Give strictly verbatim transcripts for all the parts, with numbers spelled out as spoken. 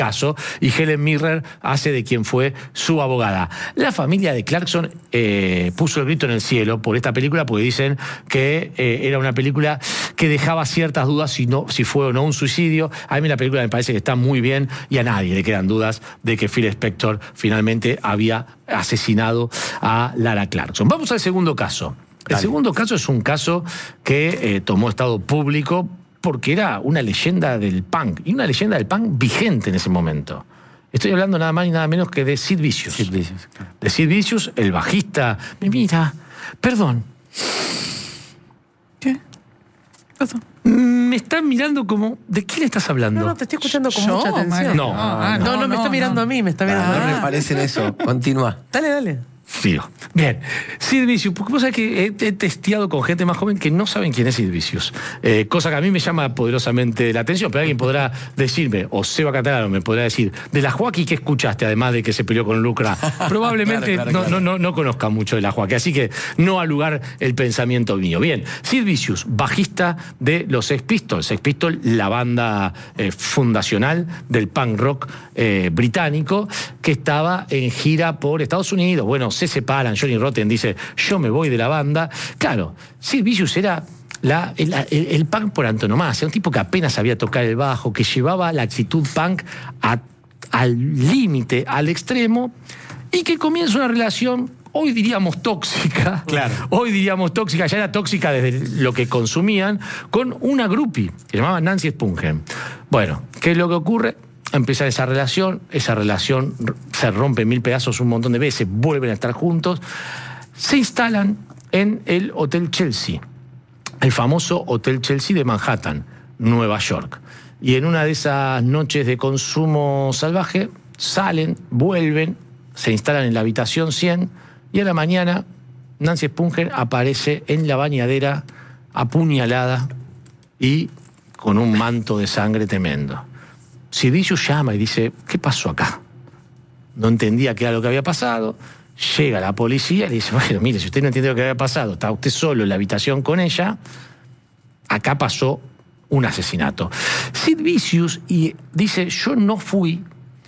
caso, y Helen Mirren hace de quien fue su abogada. La familia de Clarkson eh, puso el grito en el cielo por esta película porque dicen que eh, era una película que dejaba ciertas dudas si, no, si fue o no un suicidio. A mí la película me parece que está muy bien y a nadie le quedan dudas de que Phil Spector finalmente había asesinado a Lara Clarkson. Vamos al segundo caso. El Dale. segundo caso es un caso que eh, tomó estado público porque era una leyenda del punk, y una leyenda del punk vigente en ese momento. Estoy hablando nada más y nada menos que de Sid Vicious. Sid Vicious, claro. De Sid Vicious, el bajista. Me mira, perdón. ¿Qué? ¿Qué pasó? Me están mirando como... ¿De qué le estás hablando? No, no, te estoy escuchando con ¿Yo, mucha atención. No. Ah, no, no, no, me está mirando a mí, me está mirando Ah, a mí. no me parece eso. Continúa. Dale, dale. Digo. Bien, Sid Vicious, porque vos sabés que he, he testeado con gente más joven que no saben quién es Sid Vicious, eh, cosa que a mí me llama poderosamente la atención, pero alguien podrá decirme, o Seba Catalano me podrá decir, de la Joaquí, ¿qué escuchaste además de que se peleó con Lucra? Probablemente claro, claro, no, claro. No, no, no conozca mucho de la Joaquí, así que no ha lugar el pensamiento mío. Bien, Sid Vicious, bajista de los Sex Pistols, Sex Pistols, la banda eh, fundacional del punk rock eh, británico, que estaba en gira por Estados Unidos. Bueno, se separan, Johnny Rotten dice, yo me voy de la banda. Claro, Sid Vicious era la, el, el, el punk por antonomasia, un tipo que apenas sabía tocar el bajo, que llevaba la actitud punk a, al límite, al extremo, y que comienza una relación, hoy diríamos tóxica, Claro. hoy diríamos tóxica, ya era tóxica desde lo que consumían, con una groupie, que se llamaba Nancy Spungen. Bueno, ¿qué es lo que ocurre? Empieza esa relación, esa relación se rompe en mil pedazos un montón de veces, vuelven a estar juntos, se instalan en el Hotel Chelsea, el famoso Hotel Chelsea de Manhattan, Nueva York. Y en una de esas noches de consumo salvaje, salen, vuelven, se instalan en la habitación cien, y a la mañana Nancy Spungen aparece en la bañadera, apuñalada y con un manto de sangre tremendo. Sid Vicious llama y dice, ¿qué pasó acá? No entendía qué era lo que había pasado. Llega la policía y le dice, bueno, mire, si usted no entiende lo que había pasado, está usted solo en la habitación con ella, acá pasó un asesinato. Sid Vicious y dice, yo no fui,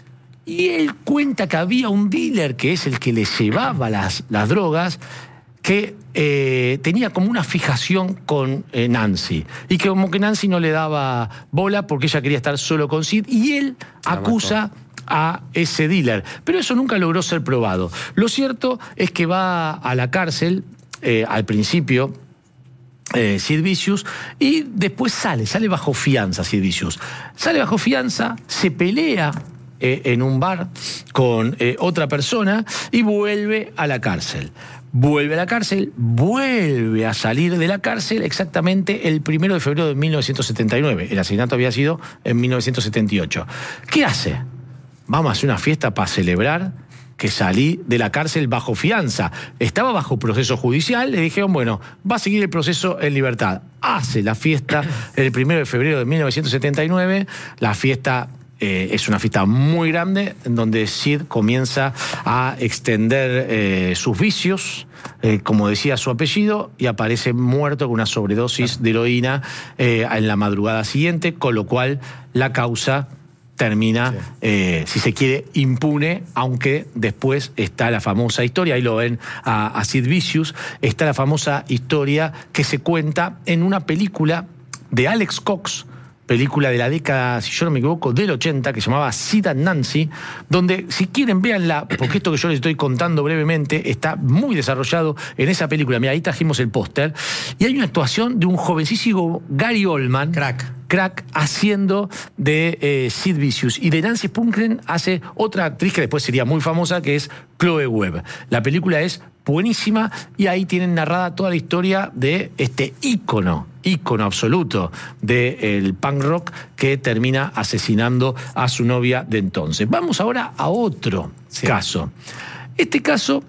y él cuenta que había un dealer, que es el que le llevaba las, las drogas, que eh, tenía como una fijación con eh, Nancy, y que como que Nancy no le daba bola porque ella quería estar solo con Sid, y él acusa a ese dealer, pero eso nunca logró ser probado. Lo cierto es que va a la cárcel eh, al principio eh, Sid Vicious, y después sale, sale bajo fianza Sid Vicious. Sale bajo fianza, se pelea eh, en un bar con eh, otra persona y vuelve a la cárcel. Vuelve a la cárcel, vuelve a salir de la cárcel exactamente el primero de febrero de mil novecientos setenta y nueve. El asesinato había sido en mil novecientos setenta y ocho. ¿Qué hace? Vamos a hacer una fiesta para celebrar que salí de la cárcel bajo fianza. Estaba bajo proceso judicial, le dijeron, bueno, va a seguir el proceso en libertad. Hace la fiesta el primero de febrero de mil novecientos setenta y nueve, la fiesta... Eh, es una fiesta muy grande en donde Sid comienza a extender eh, sus vicios, eh, como decía su apellido, y aparece muerto con una sobredosis de heroína eh, en la madrugada siguiente, con lo cual la causa termina, sí. eh, si se quiere, impune, aunque después está la famosa historia, ahí lo ven a, a Sid Vicious, está la famosa historia que se cuenta en una película de Alex Cox, película de la década, si yo no me equivoco, del ochenta, que se llamaba Sid and Nancy, donde, si quieren, véanla, porque esto que yo les estoy contando brevemente está muy desarrollado en esa película. Mira, ahí trajimos el póster, y hay una actuación de un jovencísimo Gary Oldman, Crack. Crack, haciendo de eh, Sid Vicious, y de Nancy Spungen hace otra actriz que después sería muy famosa, que es Chloe Webb. La película es buenísima, y ahí tienen narrada toda la historia de este ícono, ícono absoluto del punk rock, que termina asesinando a su novia de entonces. Vamos ahora a otro sí. caso. Este caso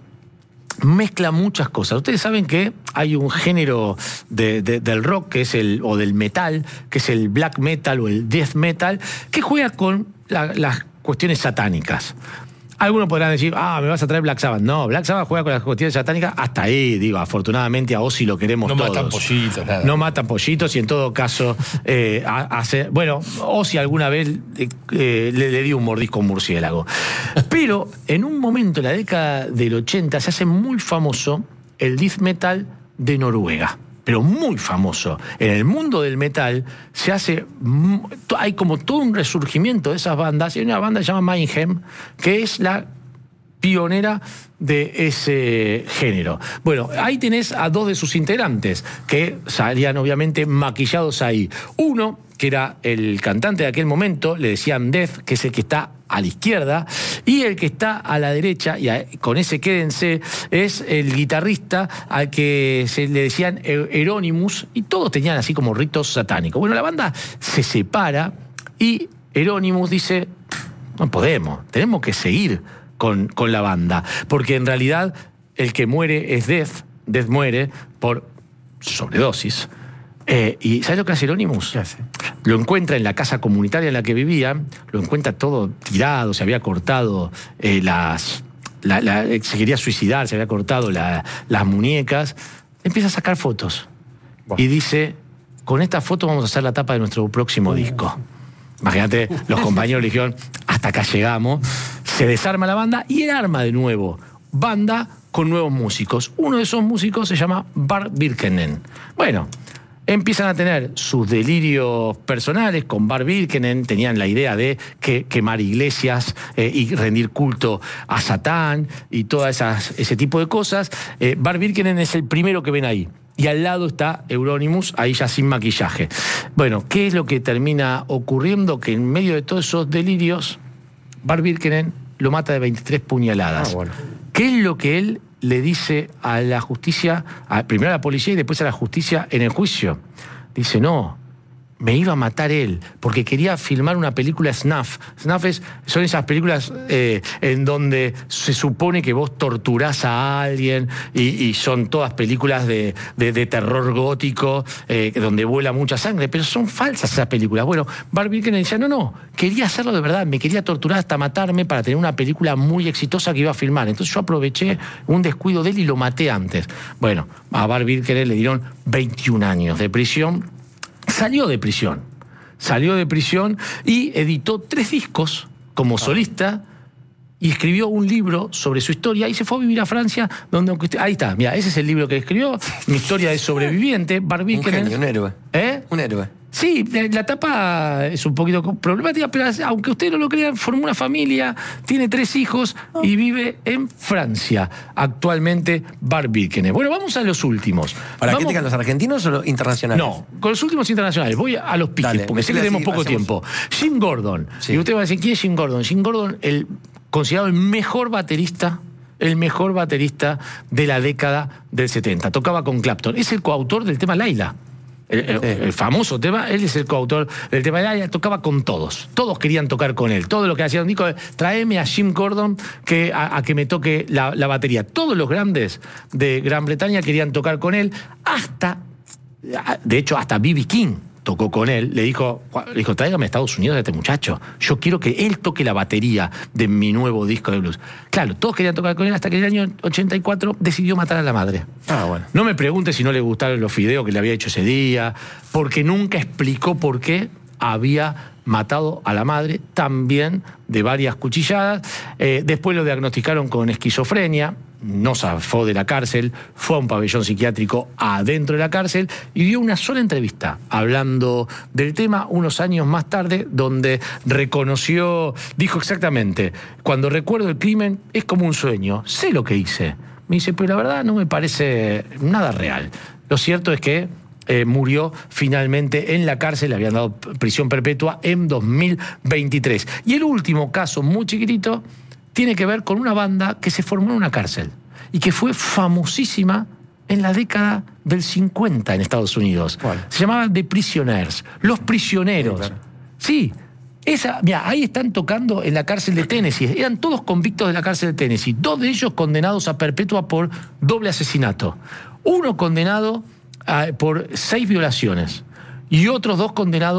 mezcla muchas cosas. Ustedes saben que hay un género de, de, del rock, que es el, o del metal, que es el black metal o el death metal, que juega con la, las cuestiones satánicas. Algunos podrán decir, ah, me vas a traer Black Sabbath. No, Black Sabbath juega con las cuestiones satánicas hasta ahí, digo, afortunadamente a Ozzy lo queremos no todos. No matan pollitos, nada. No matan pollitos y en todo caso, eh, hace, bueno, Ozzy alguna vez eh, eh, le, le dio un mordisco a un murciélago. Pero en un momento, en la década del ochenta, se hace muy famoso el death metal de Noruega. Pero muy famoso. En el mundo del metal se hace, hay como todo un resurgimiento de esas bandas. Hay una banda que se llama Mayhem, que es la pionera de ese género. Bueno, ahí tenés a dos de sus integrantes, que salían obviamente maquillados ahí. Uno, que era el cantante de aquel momento, le decían Death, que es el que está a la izquierda, y el que está a la derecha, y a, con ese quédense, es el guitarrista al que se le decían Euronymous, y todos tenían así como ritos satánicos. Bueno, la banda se separa y Euronymous dice, no podemos, tenemos que seguir con, con la banda, porque en realidad el que muere es Death, Death muere por sobredosis. Eh, ¿Y sabes lo que hace Euronymous? ¿Qué hace? Lo encuentra en la casa comunitaria en la que vivía, lo encuentra todo tirado, se había cortado eh, las... La, la, se quería suicidar, se había cortado la, las muñecas. Empieza a sacar fotos. Bueno. Y dice, con esta foto vamos a hacer la tapa de nuestro próximo uh. disco. Imagínate, los compañeros le dijeron, hasta acá llegamos. Se desarma la banda y él arma de nuevo banda con nuevos músicos. Uno de esos músicos se llama Bart Birkenen. Bueno, empiezan a tener sus delirios personales con Bart Birkenen. Tenían la idea de que, quemar iglesias eh, y rendir culto a Satán y todo ese tipo de cosas. Eh, Bart Birkenen es el primero que ven ahí. Y al lado está Euronymous, ahí ya sin maquillaje. Bueno, ¿qué es lo que termina ocurriendo? Que en medio de todos esos delirios, Bart Birkenen lo mata de veintitrés puñaladas. Ah, bueno. ¿Qué es lo que él le dice a la justicia, a, primero a la policía y después a la justicia en el juicio? Dice, no, me iba a matar él, porque quería filmar una película snuff. Snuff es, son esas películas eh, en donde se supone que vos torturás a alguien y, y son todas películas de, de, de terror gótico, eh, donde vuela mucha sangre, pero son falsas esas películas. Bueno, Bart Birkenen decía, no, no, quería hacerlo de verdad, me quería torturar hasta matarme para tener una película muy exitosa que iba a filmar. Entonces yo aproveché un descuido de él y lo maté antes. Bueno, a Bart Birkenen le dieron veintiún años de prisión. Salió de prisión, salió de prisión y editó tres discos como solista y escribió un libro sobre su historia y se fue a vivir a Francia, donde ahí está, mira, ese es el libro que escribió, Mi historia de sobreviviente, Bart Birkenen. Un genio, un héroe. ¿Eh? Un héroe. Sí, la tapa es un poquito problemática, pero aunque ustedes no lo crean, formó una familia, tiene tres hijos y vive en Francia. Actualmente, Bart Birkenen. Bueno, vamos a los últimos. ¿Para vamos... qué te quedan los argentinos o los internacionales? No, con los últimos internacionales. Voy a los piques, Dale, porque sé que tenemos así, poco hacemos... tiempo. Jim Gordon. Sí. Y usted va a decir, ¿quién es Jim Gordon? Jim Gordon, el considerado el mejor baterista el mejor baterista de la década del setenta. Tocaba con Clapton. Es el coautor del tema Laila. El, el, sí. el famoso tema, él es el coautor del tema de Laila, tocaba con todos. Todos querían tocar con él. Todo lo que hacía un disco, tráeme a Jim Gordon que, a, a que me toque la, la batería. Todos los grandes de Gran Bretaña querían tocar con él, hasta, de hecho, hasta B B King tocó con él, le dijo, le dijo, tráigame a Estados Unidos a este muchacho. Yo quiero que él toque la batería de mi nuevo disco de blues. Claro, todos querían tocar con él hasta que en el año ochenta y cuatro decidió matar a la madre. Ah, bueno. No me pregunte si no le gustaron los fideos que le había hecho ese día, porque nunca explicó por qué había matado a la madre, también de varias cuchilladas. Eh, después lo diagnosticaron con esquizofrenia, no zafó de la cárcel, fue a un pabellón psiquiátrico adentro de la cárcel y dio una sola entrevista hablando del tema unos años más tarde, donde reconoció, dijo exactamente, cuando recuerdo el crimen es como un sueño, sé lo que hice. Me dice, pero la verdad no me parece nada real. Lo cierto es que Eh, murió finalmente en la cárcel, le habían dado prisión perpetua en dos mil veintitrés. Y el último caso, muy chiquitito, tiene que ver con una banda que se formó en una cárcel y que fue famosísima en la década del cincuenta en Estados Unidos. ¿Cuál? Se llamaban The Prisoners, los prisioneros. Sí, claro. Sí. Esa, mira, ahí están tocando en la cárcel de Tennessee. Eran todos convictos de la cárcel de Tennessee. Dos de ellos condenados a perpetua por doble asesinato. Uno condenado por seis violaciones y otros dos condenados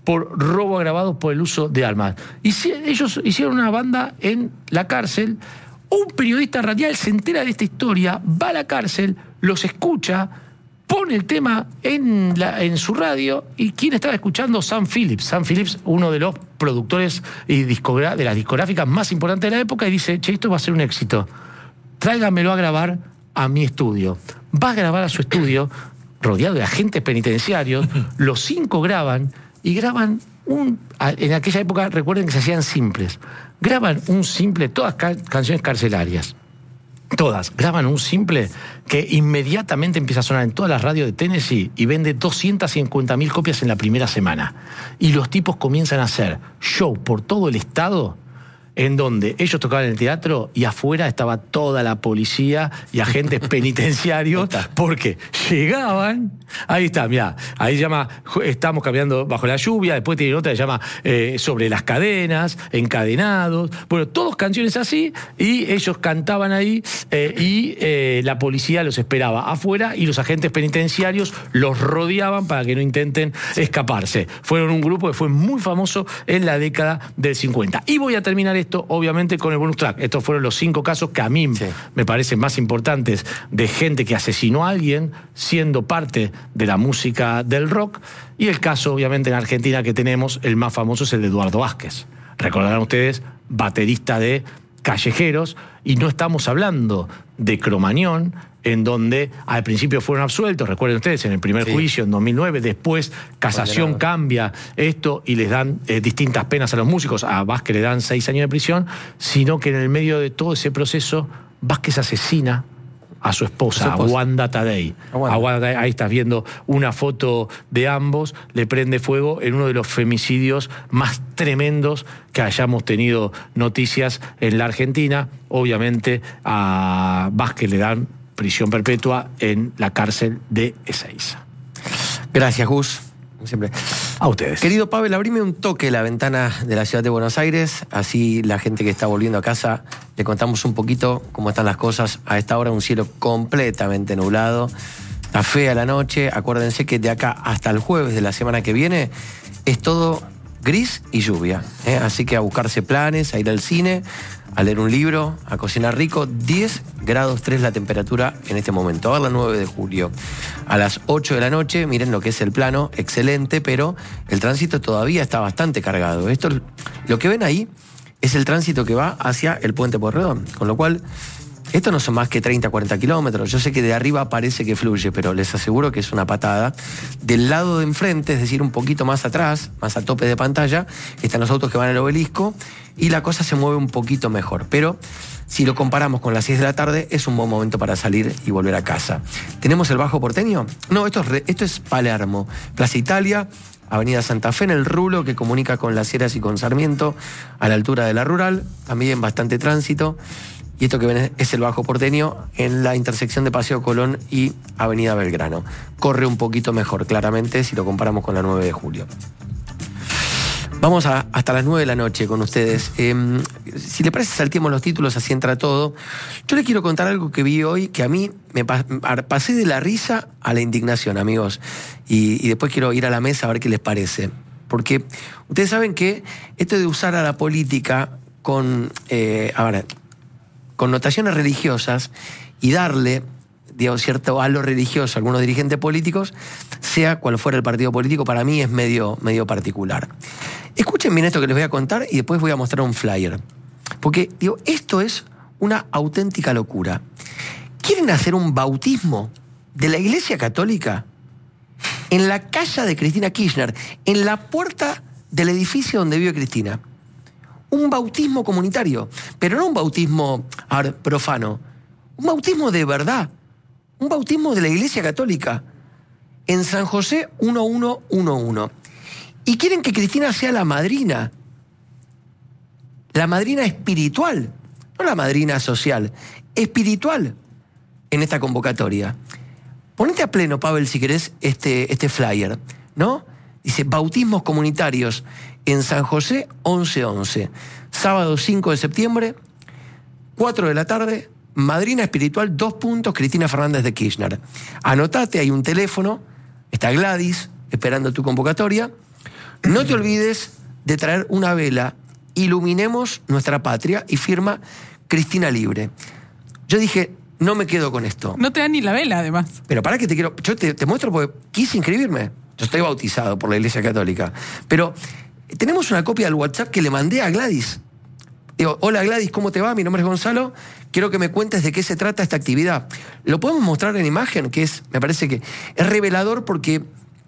por robo agravado por el uso de armas. Y si, ellos hicieron una banda en la cárcel. Un periodista radial se entera de esta historia, va a la cárcel, los escucha, pone el tema en, la, en su radio. ¿Y quién estaba escuchando? Sam Phillips. Sam Phillips, uno de los productores y discogra- de las discográficas más importantes de la época, y dice, che, esto va a ser un éxito. Tráigamelo a grabar a mi estudio. Va a grabar a su estudio, rodeado de agentes penitenciarios. Los cinco graban, y graban un... En aquella época, recuerden que se hacían simples. Graban un simple, todas ca- canciones carcelarias. Todas. Graban un simple que inmediatamente empieza a sonar en todas las radios de Tennessee y vende doscientas cincuenta mil copias en la primera semana. Y los tipos comienzan a hacer show por todo el estado, en donde ellos tocaban en el teatro y afuera estaba toda la policía y agentes penitenciarios, porque llegaban, ahí está, mirá, ahí llama, estamos caminando bajo la lluvia, después tiene otra que llama eh, sobre las cadenas, encadenados, bueno, todos canciones así, y ellos cantaban ahí, eh, y eh, la policía los esperaba afuera, y los agentes penitenciarios los rodeaban para que no intenten escaparse. Fueron un grupo que fue muy famoso en la década del cincuenta. Y voy a terminar esto, obviamente, con el bonus track. Estos fueron los cinco casos que a mí sí. me parecen más importantes de gente que asesinó a alguien siendo parte de la música del rock. Y el caso, obviamente, en Argentina que tenemos, el más famoso es el de Eduardo Vázquez. Recordarán ustedes, baterista de Callejeros, y no estamos hablando de Cromañón, en donde al principio fueron absueltos, recuerden ustedes, en el primer sí. juicio en dos mil nueve, después casación Condenado. Cambia esto y les dan eh, distintas penas a los músicos, a Vázquez le dan seis años de prisión, sino que en el medio de todo ese proceso, Vázquez asesina a su esposa, a Wanda Tadei. A Wanda. A Wanda, ahí estás viendo una foto de ambos, le prende fuego en uno de los femicidios más tremendos que hayamos tenido noticias en la Argentina. Obviamente a Vázquez le dan prisión perpetua en la cárcel de Ezeiza. Gracias, Gus. Siempre. A ustedes. Querido Pavel, abrime un toque la ventana de la ciudad de Buenos Aires, así la gente que está volviendo a casa le contamos un poquito cómo están las cosas. A esta hora un cielo completamente nublado, está fea la noche. Acuérdense que de acá hasta el jueves de la semana que viene es todo gris y lluvia, ¿eh? Así que a buscarse planes, a ir al cine, a leer un libro, a cocinar rico. diez grados tres la temperatura en este momento. A ver, la nueve de julio. A las ocho de la noche, miren lo que es el plano, excelente, pero el tránsito todavía está bastante cargado. Esto, lo que ven ahí es el tránsito que va hacia el Puente Pueyrredón, con lo cual esto no son más que treinta, cuarenta kilómetros. Yo sé que de arriba parece que fluye, pero les aseguro que es una patada. Del lado de enfrente, es decir, un poquito más atrás, más a tope de pantalla, están los autos que van al Obelisco y la cosa se mueve un poquito mejor. Pero si lo comparamos con las seis de la tarde, es un buen momento para salir y volver a casa. ¿Tenemos el Bajo Porteño? No, esto es, re, esto es Palermo. Plaza Italia, Avenida Santa Fe, en el rulo que comunica con Las Heras y con Sarmiento, a la altura de la Rural, también bastante tránsito. Y esto que ven es el Bajo Porteño en la intersección de Paseo Colón y Avenida Belgrano. Corre un poquito mejor, claramente, si lo comparamos con la nueve de julio. Vamos a, hasta las nueve de la noche con ustedes. Eh, si le parece, salteemos los títulos, así entra todo. Yo les quiero contar algo que vi hoy, que a mí me pa- pasé de la risa a la indignación, amigos. Y, y después quiero ir a la mesa a ver qué les parece. Porque ustedes saben que esto de usar a la política con... Eh, a ver, connotaciones religiosas y darle, digamos, cierto halo religioso a algunos dirigentes políticos, sea cual fuera el partido político, para mí es medio, medio particular. Escuchen bien esto que les voy a contar y después voy a mostrar un flyer. Porque, digo, esto es una auténtica locura. ¿Quieren hacer un bautismo de la Iglesia Católica en la casa de Cristina Kirchner, en la puerta del edificio donde vive Cristina? Un bautismo comunitario, pero no un bautismo a ver, profano, un bautismo de verdad, un bautismo de la Iglesia Católica, en San José uno uno uno uno. Y quieren que Cristina sea la madrina, la madrina espiritual, no la madrina social, espiritual en esta convocatoria. Ponete a pleno, Pavel, si querés, este, este flyer, ¿no? Dice, bautismos comunitarios en San José once once. Sábado cinco de septiembre, cuatro de la tarde, madrina espiritual, dos puntos, Cristina Fernández de Kirchner. Anotate, hay un teléfono, está Gladys esperando tu convocatoria. No te olvides de traer una vela, iluminemos nuestra patria, y firma Cristina Libre. Yo dije, no me quedo con esto. No te dan ni la vela, además. Pero para que te quiero, yo te, te muestro porque quise inscribirme. Yo estoy bautizado por la Iglesia Católica. Pero tenemos una copia del WhatsApp que le mandé a Gladys. Digo, hola Gladys, ¿cómo te va? Mi nombre es Gonzalo. Quiero que me cuentes de qué se trata esta actividad. Lo podemos mostrar en imagen, que es, me parece que es revelador porque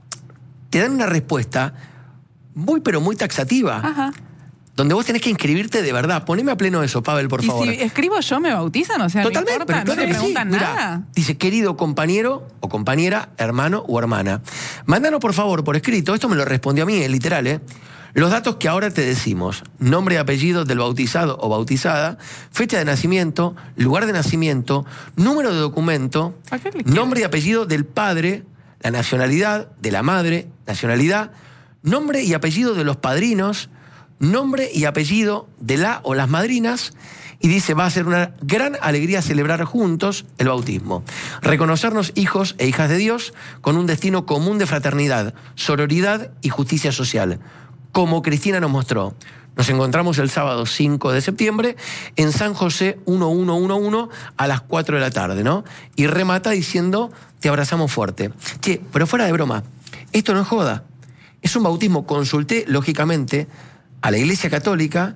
te dan una respuesta muy, pero muy taxativa. Ajá. Donde vos tenés que inscribirte de verdad. Poneme a pleno eso, Pavel, por ¿Y favor. si escribo yo, me bautizan? O sea, Totalmente, no importa, pero no claro te que sí. preguntan Mirá, nada. dice, querido compañero o compañera, hermano o hermana, mándanos por favor por escrito, esto me lo respondió a mí, eh, literal, ¿eh? Los datos que ahora te decimos: nombre y apellido del bautizado o bautizada, fecha de nacimiento, lugar de nacimiento, número de documento, ¿A qué le quiere? nombre y apellido del padre, la nacionalidad de la madre, nacionalidad, nombre y apellido de los padrinos, nombre y apellido de la o las madrinas, y dice, va a ser una gran alegría celebrar juntos el bautismo. Reconocernos hijos e hijas de Dios con un destino común de fraternidad, sororidad y justicia social, como Cristina nos mostró. Nos encontramos el sábado cinco de septiembre en San José mil ciento once a las cuatro de la tarde, ¿no? Y remata diciendo, te abrazamos fuerte. Che, pero fuera de broma, esto no es joda. Es un bautismo. Consulté, lógicamente, a la Iglesia Católica.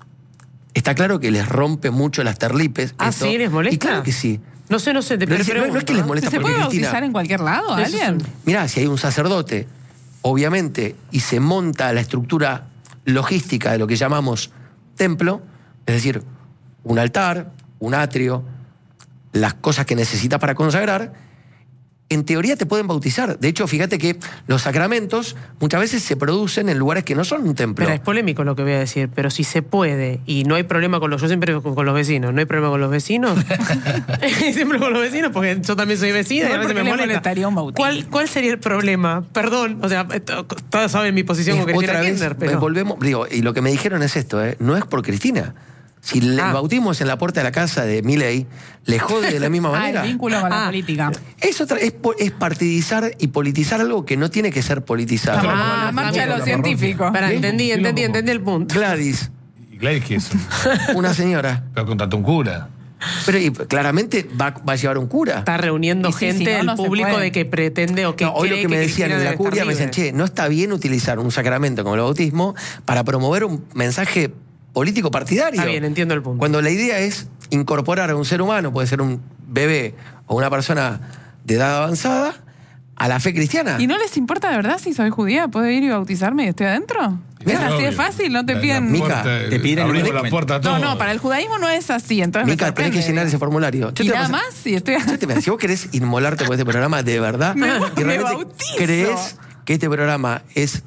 Está claro que les rompe mucho las terlipes. ¿Ah, esto. sí? ¿Les molesta? Y claro que sí. No sé, no sé. Te Pero es- pregunto, no, no es que les molesta ¿Se porque puede Cristina... bautizar en cualquier lado a Eso es alguien? un- Mirá, si hay un sacerdote, obviamente, y se monta la estructura logística de lo que llamamos templo, es decir, un altar, un atrio, las cosas que necesitas para consagrar, en teoría te pueden bautizar. De hecho, fíjate que los sacramentos muchas veces se producen en lugares que no son un templo. Pero es polémico lo que voy a decir, pero si se puede y no hay problema con los... Yo siempre con, con los vecinos, ¿no hay problema con los vecinos? Siempre con los vecinos, porque yo también soy vecina y a Igual, veces ¿por me qué le molesta. molestaría un bautismo? ¿Cuál, ¿Cuál sería el problema? Perdón, o sea, esto- todos saben mi posición Es con Cristina otra vez, Kirchner, pero... volvemos, digo, y lo que me dijeron es esto, ¿eh? No es por Cristina. Si el Ah. bautismo es en la puerta de la casa de Milei, le jode de la misma Ah, manera. el vínculo con la Ah. política. Es, otra, es, po- es partidizar y politizar algo que no tiene que ser politizado. Como Ah, la marcha de está los bien. científicos. Pará, ¿Qué? entendí, ¿Qué entendí, loco? entendí el punto. Gladys, ¿Y Gladys qué es? una señora. Pero contrató un cura. Pero y, claramente va, va a llevar un cura. Está reuniendo Y sí, gente si no, del no se público puede. de que pretende o que No, hoy lo cree que me decían Cristina en la debe estar curia, me libre. decían, che, no está bien utilizar un sacramento como el bautismo para promover un mensaje político partidario. Está bien, entiendo el punto. Cuando la idea es incorporar a un ser humano, puede ser un bebé o una persona de edad avanzada, a la fe cristiana. ¿Y no les importa de verdad si soy judía? ¿Puedo ir y bautizarme y estoy adentro? ¿Es Claro, así de obvio. fácil? ¿No te La- piden...? la Mica, puerta, te piden el abrimos la documento. puerta a todo. No, no, para el judaísmo no es así, entonces me Mica, tenés sorprende. que llenar ese formulario. Yo ¿Y te voy a nada pasar- más? Y estoy... Yo te voy a- si vos querés inmolarte por este programa de verdad, Me- y me realmente bautizo. crees que este programa es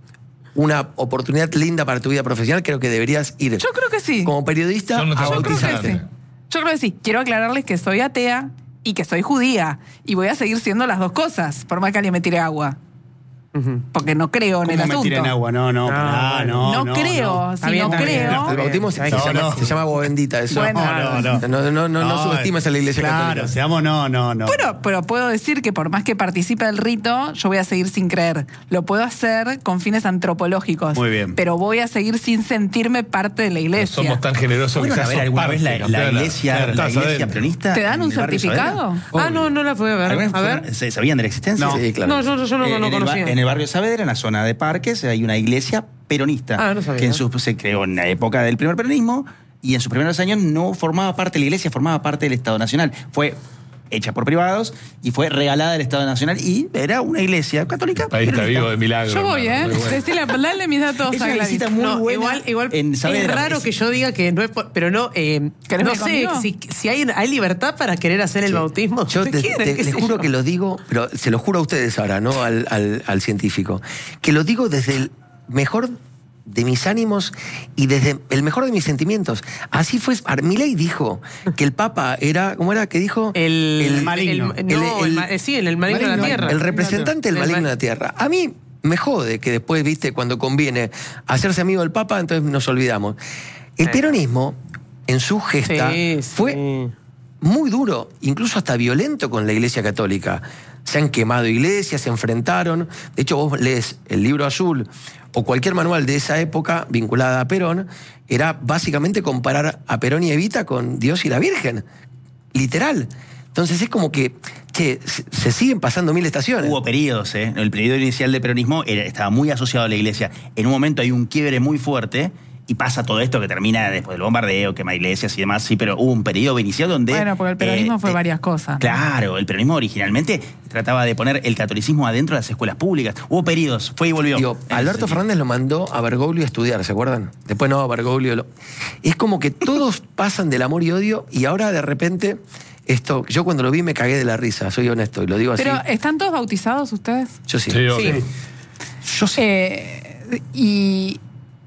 una oportunidad linda para tu vida profesional, creo que deberías ir Yo creo que sí. como periodista Yo no te a voy a Yo creo que bautizarte. sí. Yo creo que sí. Quiero aclararles que soy atea y que soy judía. Y voy a seguir siendo las dos cosas, por más que alguien me tire agua. Ujú. Porque no creo en el ¿Cómo me asunto. tiren agua? No, no, No, pará, bueno. no, No, creo. Está Si bien, no está bien, creo... está El bautismo se, bien. se No, llama, no. se llama agua bendita, eso. Bueno. No, no, no. No, no, no, no subestimes a la Iglesia Claro, Católica. seamos no, no, no. Bueno, pero puedo decir que por más que participe del rito, yo voy a seguir sin creer. Lo puedo hacer con fines antropológicos. Muy bien. Pero voy a seguir sin sentirme parte de la iglesia. Somos tan generosos que ¿Fueron ya a ver sos alguna vez la, parte, la campeona. iglesia, Ya la estás iglesia adentro. peronista? ¿Te dan en un el barrio certificado? Saavedra? Ah, no, no la fui a ver. ¿Alguna vez A fueron- ver. ¿se- ¿Sabían de la existencia? Sí, claro. No, yo, yo no, Eh, no en, el, ba- conocía. en el barrio Saavedra, en la zona de parques, hay una iglesia peronista Ah, no sabía. que en su- se creó en la época del primer peronismo y en sus primeros años no formaba parte de la iglesia, formaba parte del Estado Nacional. Fue hecha por privados y fue regalada del Estado Nacional y era una iglesia católica. Ahí está peronista. vivo de milagro. Yo voy, hermano, ¿eh? muy bueno. Decirle, dale mis datos Es a una Gladys. visita muy No, buena igual, igual en es Saavedra. raro Es- que yo diga que no es por- pero no, eh, ¿Querés no venir sé conmigo? si, si hay, hay libertad para querer hacer el Sí. bautismo. Yo ¿Qué te, quieren? te- ¿Qué les sé juro yo? que lo digo, pero se lo juro a ustedes ahora, no al, al- al científico, que lo digo desde el mejor de mis ánimos y desde el mejor de mis sentimientos. Así fue. Milei dijo que el Papa era, ¿cómo era que dijo? El, El maligno. el- no, El- el ma- eh, sí, el, el maligno de la Maligno, tierra. El representante del El maligno ma- de la tierra. A mí me jode que después, viste, cuando conviene hacerse amigo del Papa, entonces nos olvidamos. El Sí. peronismo, en su gesta, Sí, sí. fue muy duro, incluso hasta violento con la Iglesia Católica. se han quemado iglesias, se enfrentaron. De hecho, vos lees el Libro Azul o cualquier manual de esa época vinculada a Perón, era básicamente comparar a Perón y Evita con Dios y la Virgen. Literal. Entonces es como que, che, se, se siguen pasando mil estaciones. Hubo periodos, ¿eh? El periodo inicial del peronismo era, estaba muy asociado a la iglesia. En un momento hay un quiebre muy fuerte y pasa todo esto que termina después del bombardeo, quema iglesias y demás, sí, pero hubo un periodo inicial donde... Bueno, porque el peronismo eh, fue eh, varias cosas. Claro, el peronismo originalmente trataba de poner el catolicismo adentro de las escuelas públicas. Hubo periodos, fue y volvió. Digo, Alberto Fernández lo mandó a Bergoglio a estudiar, ¿se acuerdan? Después no, a Bergoglio... Lo... Es como que todos pasan del amor y odio y ahora de repente... Esto, yo cuando lo vi me cagué de la risa, soy honesto, y lo digo así. Pero, ¿están todos bautizados ustedes? Yo sí. Sí, obvio. Sí. Yo sí. Eh, y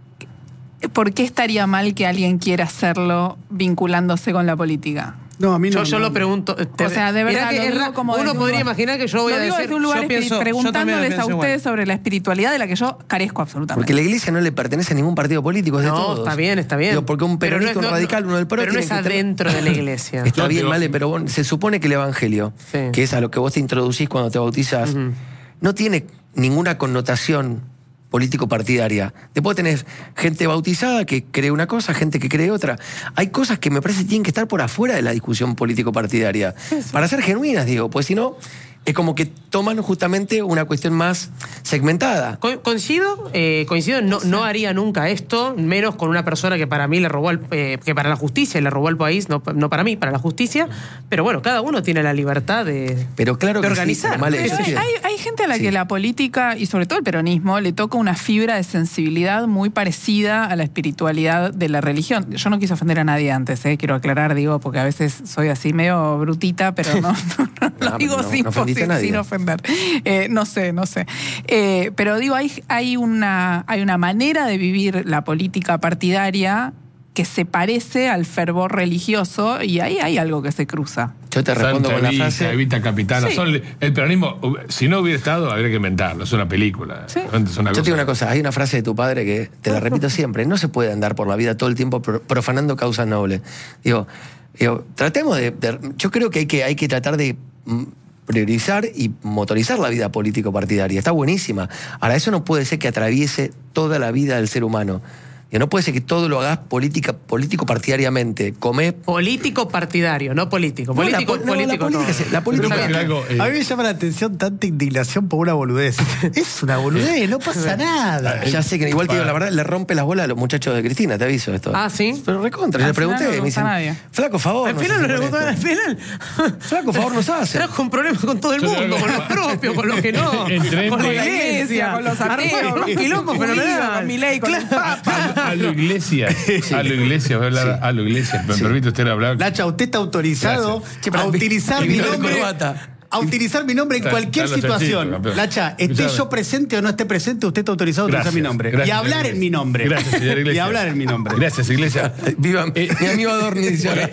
¿por qué estaría mal que alguien quiera hacerlo vinculándose con la política? No, a mí no. Yo, yo no. lo pregunto. te- O sea, de mirá verdad, que lo es digo ra- como uno desde un podría lugar- imaginar que yo voy Lo a digo decir. desde un lugar yo pienso, espiri- yo también preguntándoles pienso a igual. ustedes sobre la espiritualidad de la que yo carezco absolutamente. Porque la iglesia no le pertenece a ningún partido político, es de No, todos. está bien, está bien. Digo, porque un Pero no peronista, es- un no- radical, uno del PRO... Pero no tienen es que estar- adentro de la iglesia. Está Yo bien, digo- vale, pero vos- se supone que el evangelio, Sí. que es a lo que vos te introducís cuando te bautizás, Ujú. no tiene ninguna connotación político-partidaria. Después tenés gente bautizada que cree una cosa, gente que cree otra. Hay cosas que me parece que tienen que estar por afuera de la discusión político-partidaria. Para ser genuinas, digo, pues si no, es como que toman justamente una cuestión más segmentada. Co- Coincido, eh, coincido, no, no haría nunca esto, menos con una persona que para mí le robó, al- eh, que para la justicia le robó al país, no, no para mí, para la justicia, pero bueno, cada uno tiene la libertad de, Pero claro de que sí, organizar. pero mal Pero Eso hay, sí. hay- hay gente a la Sí. que la política y sobre todo el peronismo le toca una fibra de sensibilidad muy parecida a la espiritualidad de la religión. Yo no quise ofender a nadie antes, eh, quiero aclarar, digo, porque a veces soy así medio brutita, pero no, no, no, No, lo digo no, sin, no ofendiste a sin- nadie. sin ofender. Eh, no sé, no sé. Eh, pero digo, hay, hay, una, hay una manera de vivir la política partidaria que se parece al fervor religioso y ahí hay algo que se cruza. Yo te respondo Santa con la Evita, frase... Evita Capitana. Sí. Son- el peronismo, si no hubiera estado, habría que inventarlo. Es una película. Sí. Es una Yo te cosa. digo una cosa, hay una frase de tu padre que te la repito siempre, no se puede andar por la vida todo el tiempo pro- profanando causas nobles. Digo, digo tratemos de, de- Yo creo que hay que, hay que tratar de mm, priorizar y motorizar la vida político-partidaria. Está buenísima. Ahora, eso no puede ser que atraviese toda la vida del ser humano. Digo, no puede ser que todo lo hagas política, político-partidariamente. Comé... Político partidario, no político. No, la Político, po- no, la político política todo. se- la política- Está bien. Algo, eh, A mí me llama la atención tanta indignación por una boludez. Es una boludez, no pasa nada. Ya sé que igual te digo, la verdad, le rompe las bolas a los muchachos de Cristina, te aviso esto. Ah, ¿sí? Pero recontra, Al le pregunté, final no le me gusta dicen, a nadie. flaco, favor. Al nos final, hace no le con gustó, al esto. final. Flaco, favor, nos hace. Trajo un problema con todo el Yo mundo, te- con los propios, con los que no. Entremos- Con la Con la iglesia, iglesia, con los ateos, Armó un quilombo con fenomenal. con Milei, con el Papa. a lo iglesia, a lo iglesia, voy a hablar a lo iglesia. ¿Me permite usted hablar? Nacha, usted está autorizado Gracias. Che, pero a vi- utilizar y mi vino de nombre. corbata. A utilizar mi nombre en Está- cualquier está en los situación. chanchitos, campeón. Lacha, esté Escuchame. yo presente o no esté presente, usted está autorizado a utilizar Gracias, mi nombre. gracias, y hablar señor en mi nombre. Gracias, señor Iglesia. Y hablar en mi nombre. Gracias, Iglesia. Viva Eh, mi amigo Adorni dice ahora.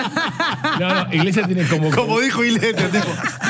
No, no, Iglesia tiene como. Como dijo Iglesias, tipo.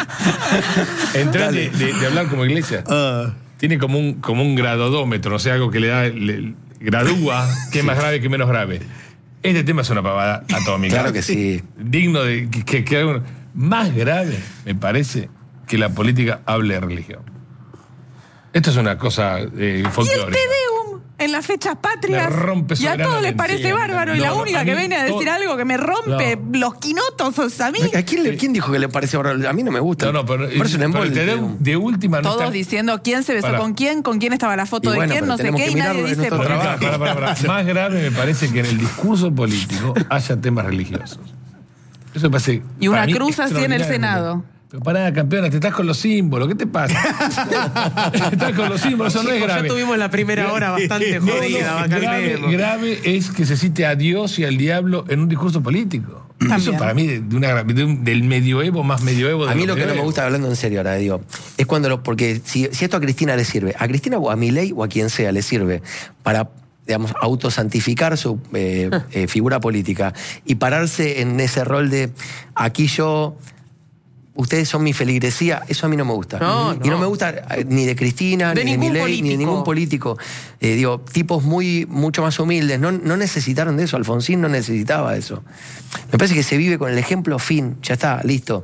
Entrar de, de- de hablar como Iglesia. Ah. Tiene como un, como un gradodómetro, o sea, algo que le da. Le, gradúa qué es más grave, qué menos grave. Este tema es una pavada atómica. Claro que sí. Digno de que, que, que haga un- más grave, me parece, que la política hable de religión. Esto es una cosa eh, Y el folclórica. Te Deum en las fechas patrias. Me rompe Y a todos les soberanamente. parece Sí, bárbaro. y no, la no, única a que mí viene a decir todo- algo que me rompe No. los quinotos sos a mí. ¿A quién, le- quién dijo que le parece horrible? A mí no me gusta. No, no, pero, Parece un pero embole. te de, de última no Todos está- diciendo quién se besó Pará. con quién, con quién estaba la foto Y de bueno, quién, pero no sé tenemos qué, que y nadie mirarlo en dice nuestro por qué. Pará, pará, pará, pará. Más grave me parece que en el discurso político haya temas religiosos. Eso me parece. Y una para mí, cruz así en el extraordinario. Senado. Pero pará, campeona, te estás con los símbolos. ¿Qué te pasa? estás con los símbolos, eso no es Chicos, grave. ya tuvimos la primera hora bastante No, no, jodida, grave, calmemos. grave es que se cite a Dios y al diablo en un discurso político. También. Eso para mí de, de una, de un- del medioevo más medioevo. de A mí los lo que no me medioevos. gusta, hablando en serio ahora, digo, es cuando lo. Porque si, si esto a Cristina le sirve, a Cristina o a Milei o a quien sea le sirve para, digamos, autosantificar su eh, eh, figura política y pararse en ese rol de aquí yo. Ustedes son mi feligresía, eso a mí no me gusta. No, Y no no. me gusta eh, ni de Cristina, De ni de ningún Milei, ni de político. ningún político. Eh, digo, tipos muy, mucho más humildes. No, no necesitaron de eso. Alfonsín no necesitaba eso. Me parece que se vive con el ejemplo, fin, ya está, listo.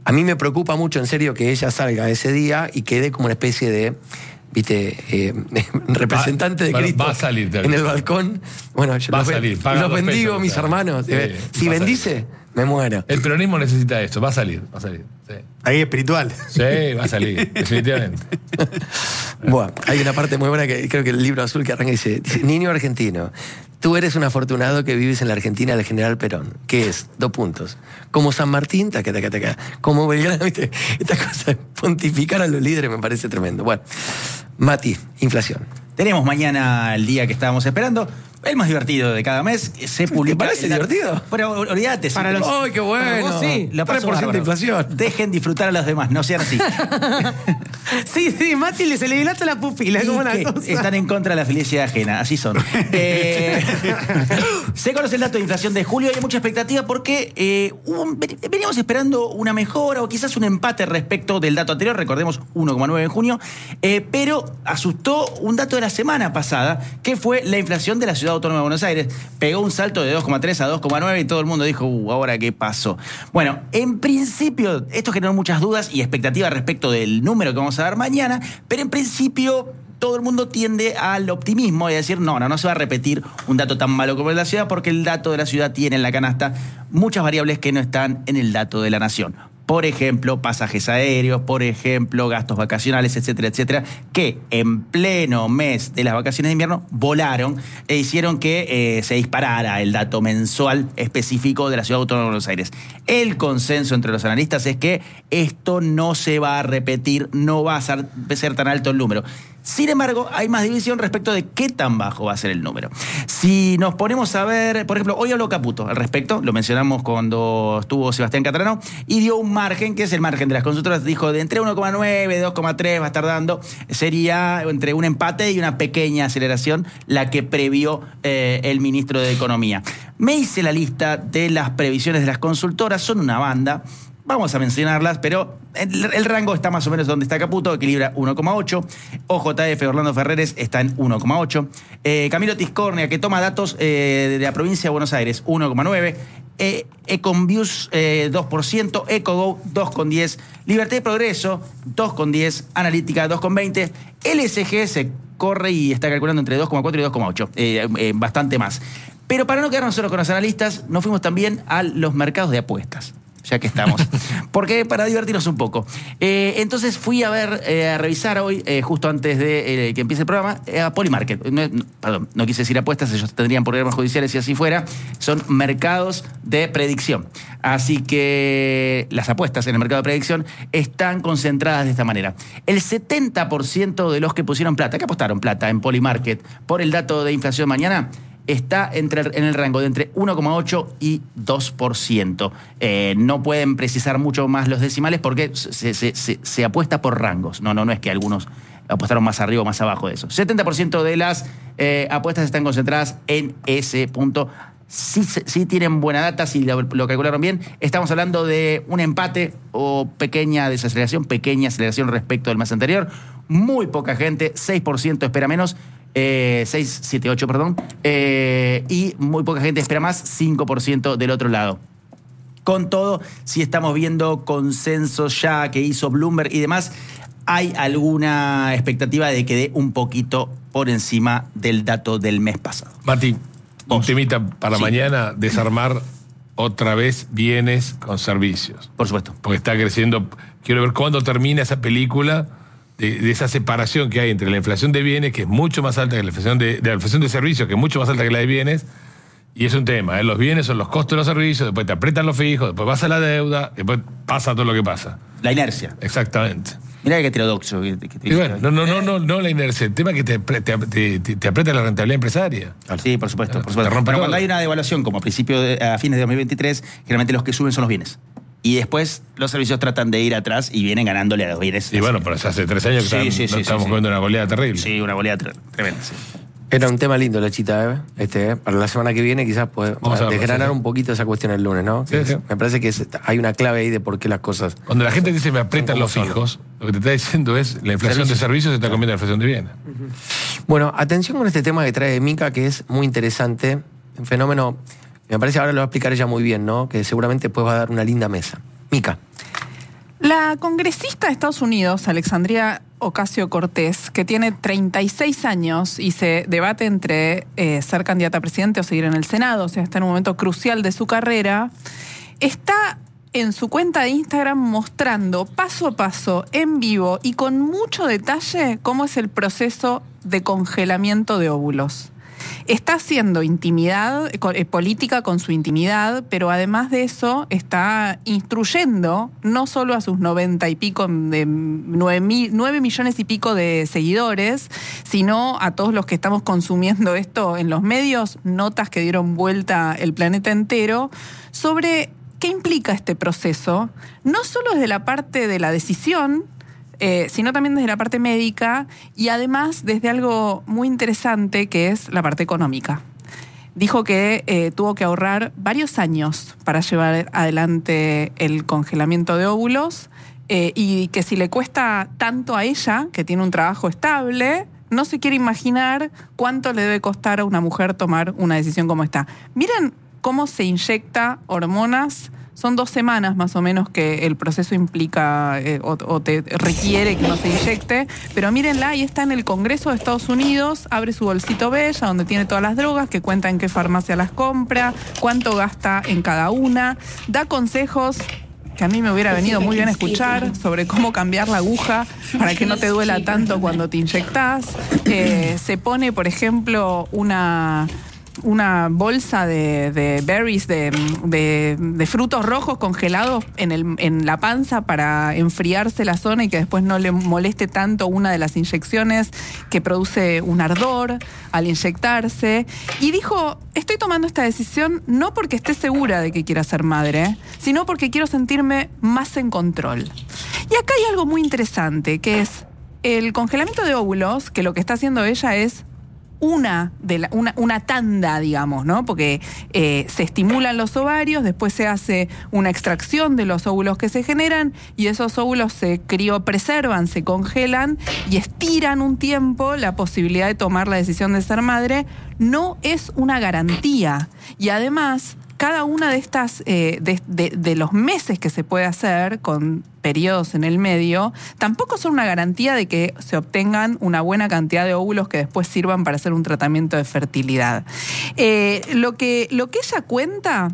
A mí me preocupa mucho, en serio, que ella salga ese día y quede como una especie de, viste, eh, representante de Va- Cristo va a salir, te en aviso. el balcón. Bueno, yo Va a los, ben- salir, paga los dos bendigo, pesos, mis o sea, hermanos. sí, Eh, si va a bendice, me muero. El peronismo necesita esto, va a salir, va a salir. Sí, Ahí espiritual. sí va a salir, definitivamente. Bueno, hay una parte muy buena que creo que el libro azul que arranca dice, dice, niño argentino, tú eres un afortunado que vives en la Argentina del General Perón. ¿Qué es? Dos puntos. Como San Martín, taca, taca, taca. Como Belgrano, ¿viste? Esta cosa de pontificar a los líderes me parece tremendo. Bueno, Mati, inflación. Tenemos mañana el día que estábamos esperando, el más divertido de cada mes. Se publica. parece divertido? Pero olvídate. Para sí, los- ¡Ay, qué bueno! Para vos sí. Lo paso tres por ciento de bárbaro. inflación. Dejen disfrutar a los demás, no sean así. Sí, sí, Mati le- se le dilata la pupila, Y como una que cosa. están en contra de la felicidad ajena, así son. Eh, se conoce el dato de inflación de julio y hay mucha expectativa porque eh, hubo un- veníamos esperando una mejora o quizás un empate respecto del dato anterior, recordemos uno coma nueve en junio, eh, pero asustó un dato de la semana pasada, que fue la inflación de la Ciudad Autónoma de Buenos Aires. Pegó un salto de dos coma tres a dos coma nueve y todo el mundo dijo, uh, ¿ahora qué pasó? Bueno, en principio, esto generó muchas dudas y expectativas respecto del número que vamos a dar mañana, pero en principio todo el mundo tiende al optimismo y a decir, no, no, no se va a repetir un dato tan malo como el de la ciudad, porque el dato de la ciudad tiene en la canasta muchas variables que no están en el dato de la nación. Por ejemplo, pasajes aéreos, por ejemplo, gastos vacacionales, etcétera, etcétera, que en pleno mes de las vacaciones de invierno volaron e hicieron que eh, se disparara el dato mensual específico de la Ciudad Autónoma de Buenos Aires. El consenso entre los analistas es que esto no se va a repetir, no va a ser, va a ser tan alto el número. Sin embargo, hay más división respecto de qué tan bajo va a ser el número. Si nos ponemos a ver, por ejemplo, hoy habló Caputo al respecto, lo mencionamos cuando estuvo Sebastián Catarano, y dio un margen, que es el margen de las consultoras, dijo de entre uno coma nueve, dos coma tres va a estar dando, sería entre un empate y una pequeña aceleración la que previó eh, el ministro de Economía. Me hice la lista de las previsiones de las consultoras, son una banda. Vamos a mencionarlas, pero el, el rango está más o menos donde está Caputo, equilibra uno coma ocho. O J F Orlando Ferreres está en uno coma ocho. Eh, Camilo Tiscornia, que toma datos eh, de la provincia de Buenos Aires, uno coma nueve. Eh, Econviews, eh, dos por ciento. EcoGo, dos coma diez. Libertad y Progreso, dos coma diez. Analítica, dos coma veinte. L S G se corre y está calculando entre dos coma cuatro y dos coma ocho. Eh, eh, bastante más. Pero para no quedarnos solo con los analistas, nos fuimos también a los mercados de apuestas, ya que estamos. Porque para divertirnos un poco. Eh, entonces fui a ver, eh, a revisar hoy, eh, justo antes de eh, que empiece el programa, eh, a Polymarket. No, no, perdón, no quise decir apuestas, ellos tendrían problemas judiciales si así fuera. Son mercados de predicción. Así que las apuestas en el mercado de predicción están concentradas de esta manera. El setenta por ciento de los que pusieron plata, que apostaron plata en Polymarket por el dato de inflación mañana, está entre, en el rango de entre uno coma ocho y dos por ciento. Eh, no pueden precisar mucho más los decimales porque se, se, se, se apuesta por rangos. No, no, no es que algunos apostaron más arriba o más abajo de eso. setenta por ciento de las eh, apuestas están concentradas en ese punto. Sí, sí tienen buena data, si lo, lo calcularon bien. Estamos hablando de un empate o pequeña desaceleración, pequeña aceleración respecto del mes anterior. Muy poca gente, seis por ciento espera menos. Eh, seis, siete, ocho, perdón, eh, y muy poca gente espera más, cinco por ciento del otro lado. Con todo, si estamos viendo consensos ya que hizo Bloomberg y demás, hay alguna expectativa de que dé un poquito por encima del dato del mes pasado. Mati, un Vos. temita para Sí. mañana, desarmar otra vez bienes con servicios. Por supuesto. Porque está creciendo. Quiero ver cuándo termina esa película de, de esa separación que hay entre la inflación de bienes, que es mucho más alta que la inflación de, de la inflación de servicios, que es mucho más alta que la de bienes. Y es un tema, ¿eh? Los bienes son los costos de los servicios, después te apretan los fijos, después pasa la deuda, después pasa todo lo que pasa. La inercia. Exactamente. Mirá que heterodoxo. Que, que te Y bueno, no, no, no, no, no la inercia, el tema es que te, apre- te, te, te- te aprieta la rentabilidad empresaria. Sí, por supuesto. Por Te supuesto. rompe Pero todo. cuando hay una devaluación, como a principio de, a fines de dos mil veintitrés, generalmente los que suben son los bienes. Y después los servicios tratan de ir atrás y vienen ganándole a los bienes. Y bueno, pero hace tres años que Sí, están- sí, nos sí, estamos sí, comiendo una goleada terrible. Sí, una goleada tre- tremenda. Sí. Era un tema lindo, Lechita, ¿eh? Este, ¿eh? Para la semana que viene quizás podemos Vamos a verlo, desgranar sí, sí. un poquito esa cuestión el lunes, ¿no? Sí, Que sí. es- Me parece que es- hay una clave ahí de por qué las cosas... Cuando la gente dice me aprietan Son los como fijos, lo que te está diciendo es la inflación de servicios se está comiendo la inflación de bienes. Bueno, atención con este tema que trae Mica, que es muy interesante. Un fenómeno, me parece ahora lo va a explicar ella muy bien, ¿no? Que seguramente después va a dar una linda mesa. Mica, La congresista de Estados Unidos, Alexandria Ocasio-Cortez, que tiene treinta y seis años y se debate entre eh, ser candidata a presidente o seguir en el Senado, o sea, está en un momento crucial de su carrera, está en su cuenta de Instagram mostrando paso a paso, en vivo y con mucho detalle, cómo es el proceso de congelamiento de óvulos. Está haciendo intimidad, eh, política con su intimidad, pero además de eso está instruyendo no solo a sus noventa y pico, de nueve, mil, nueve millones y pico de seguidores, sino a todos los que estamos consumiendo esto en los medios, notas que dieron vuelta el planeta entero, sobre qué implica este proceso, no solo desde la parte de la decisión, Eh, sino también desde la parte médica y además desde algo muy interesante que es la parte económica. Dijo que eh, tuvo que ahorrar varios años para llevar adelante el congelamiento de óvulos eh, y que si le cuesta tanto a ella, que tiene un trabajo estable, no se quiere imaginar cuánto le debe costar a una mujer tomar una decisión como esta. Miren cómo se inyecta hormonas. Son dos semanas más o menos que el proceso implica eh, o, o te requiere que no se inyecte, pero mírenla, ahí está en el Congreso de Estados Unidos, abre su bolsito bella donde tiene todas las drogas, que cuenta en qué farmacia las compra, cuánto gasta en cada una, da consejos que a mí me hubiera venido muy bien escuchar sobre cómo cambiar la aguja para que no te duela tanto cuando te inyectás. Eh, se pone, por ejemplo, una... una bolsa de, de berries, de, de, de frutos rojos congelados en, el, en la panza para enfriarse la zona y que después no le moleste tanto una de las inyecciones que produce un ardor al inyectarse. Y dijo, estoy tomando esta decisión no porque esté segura de que quiera ser madre, sino porque quiero sentirme más en control. Y acá hay algo muy interesante, que es el congelamiento de óvulos, que lo que está haciendo ella es Una, de la, una, una tanda, digamos, ¿no? Porque eh, se estimulan los ovarios, después se hace una extracción de los óvulos que se generan y esos óvulos se criopreservan, se congelan y estiran un tiempo la posibilidad de tomar la decisión de ser madre. No es una garantía. Y además, cada una de estas, eh, de, de, de los meses que se puede hacer con periodos en el medio, tampoco son una garantía de que se obtengan una buena cantidad de óvulos que después sirvan para hacer un tratamiento de fertilidad. Eh, lo que, lo que ella cuenta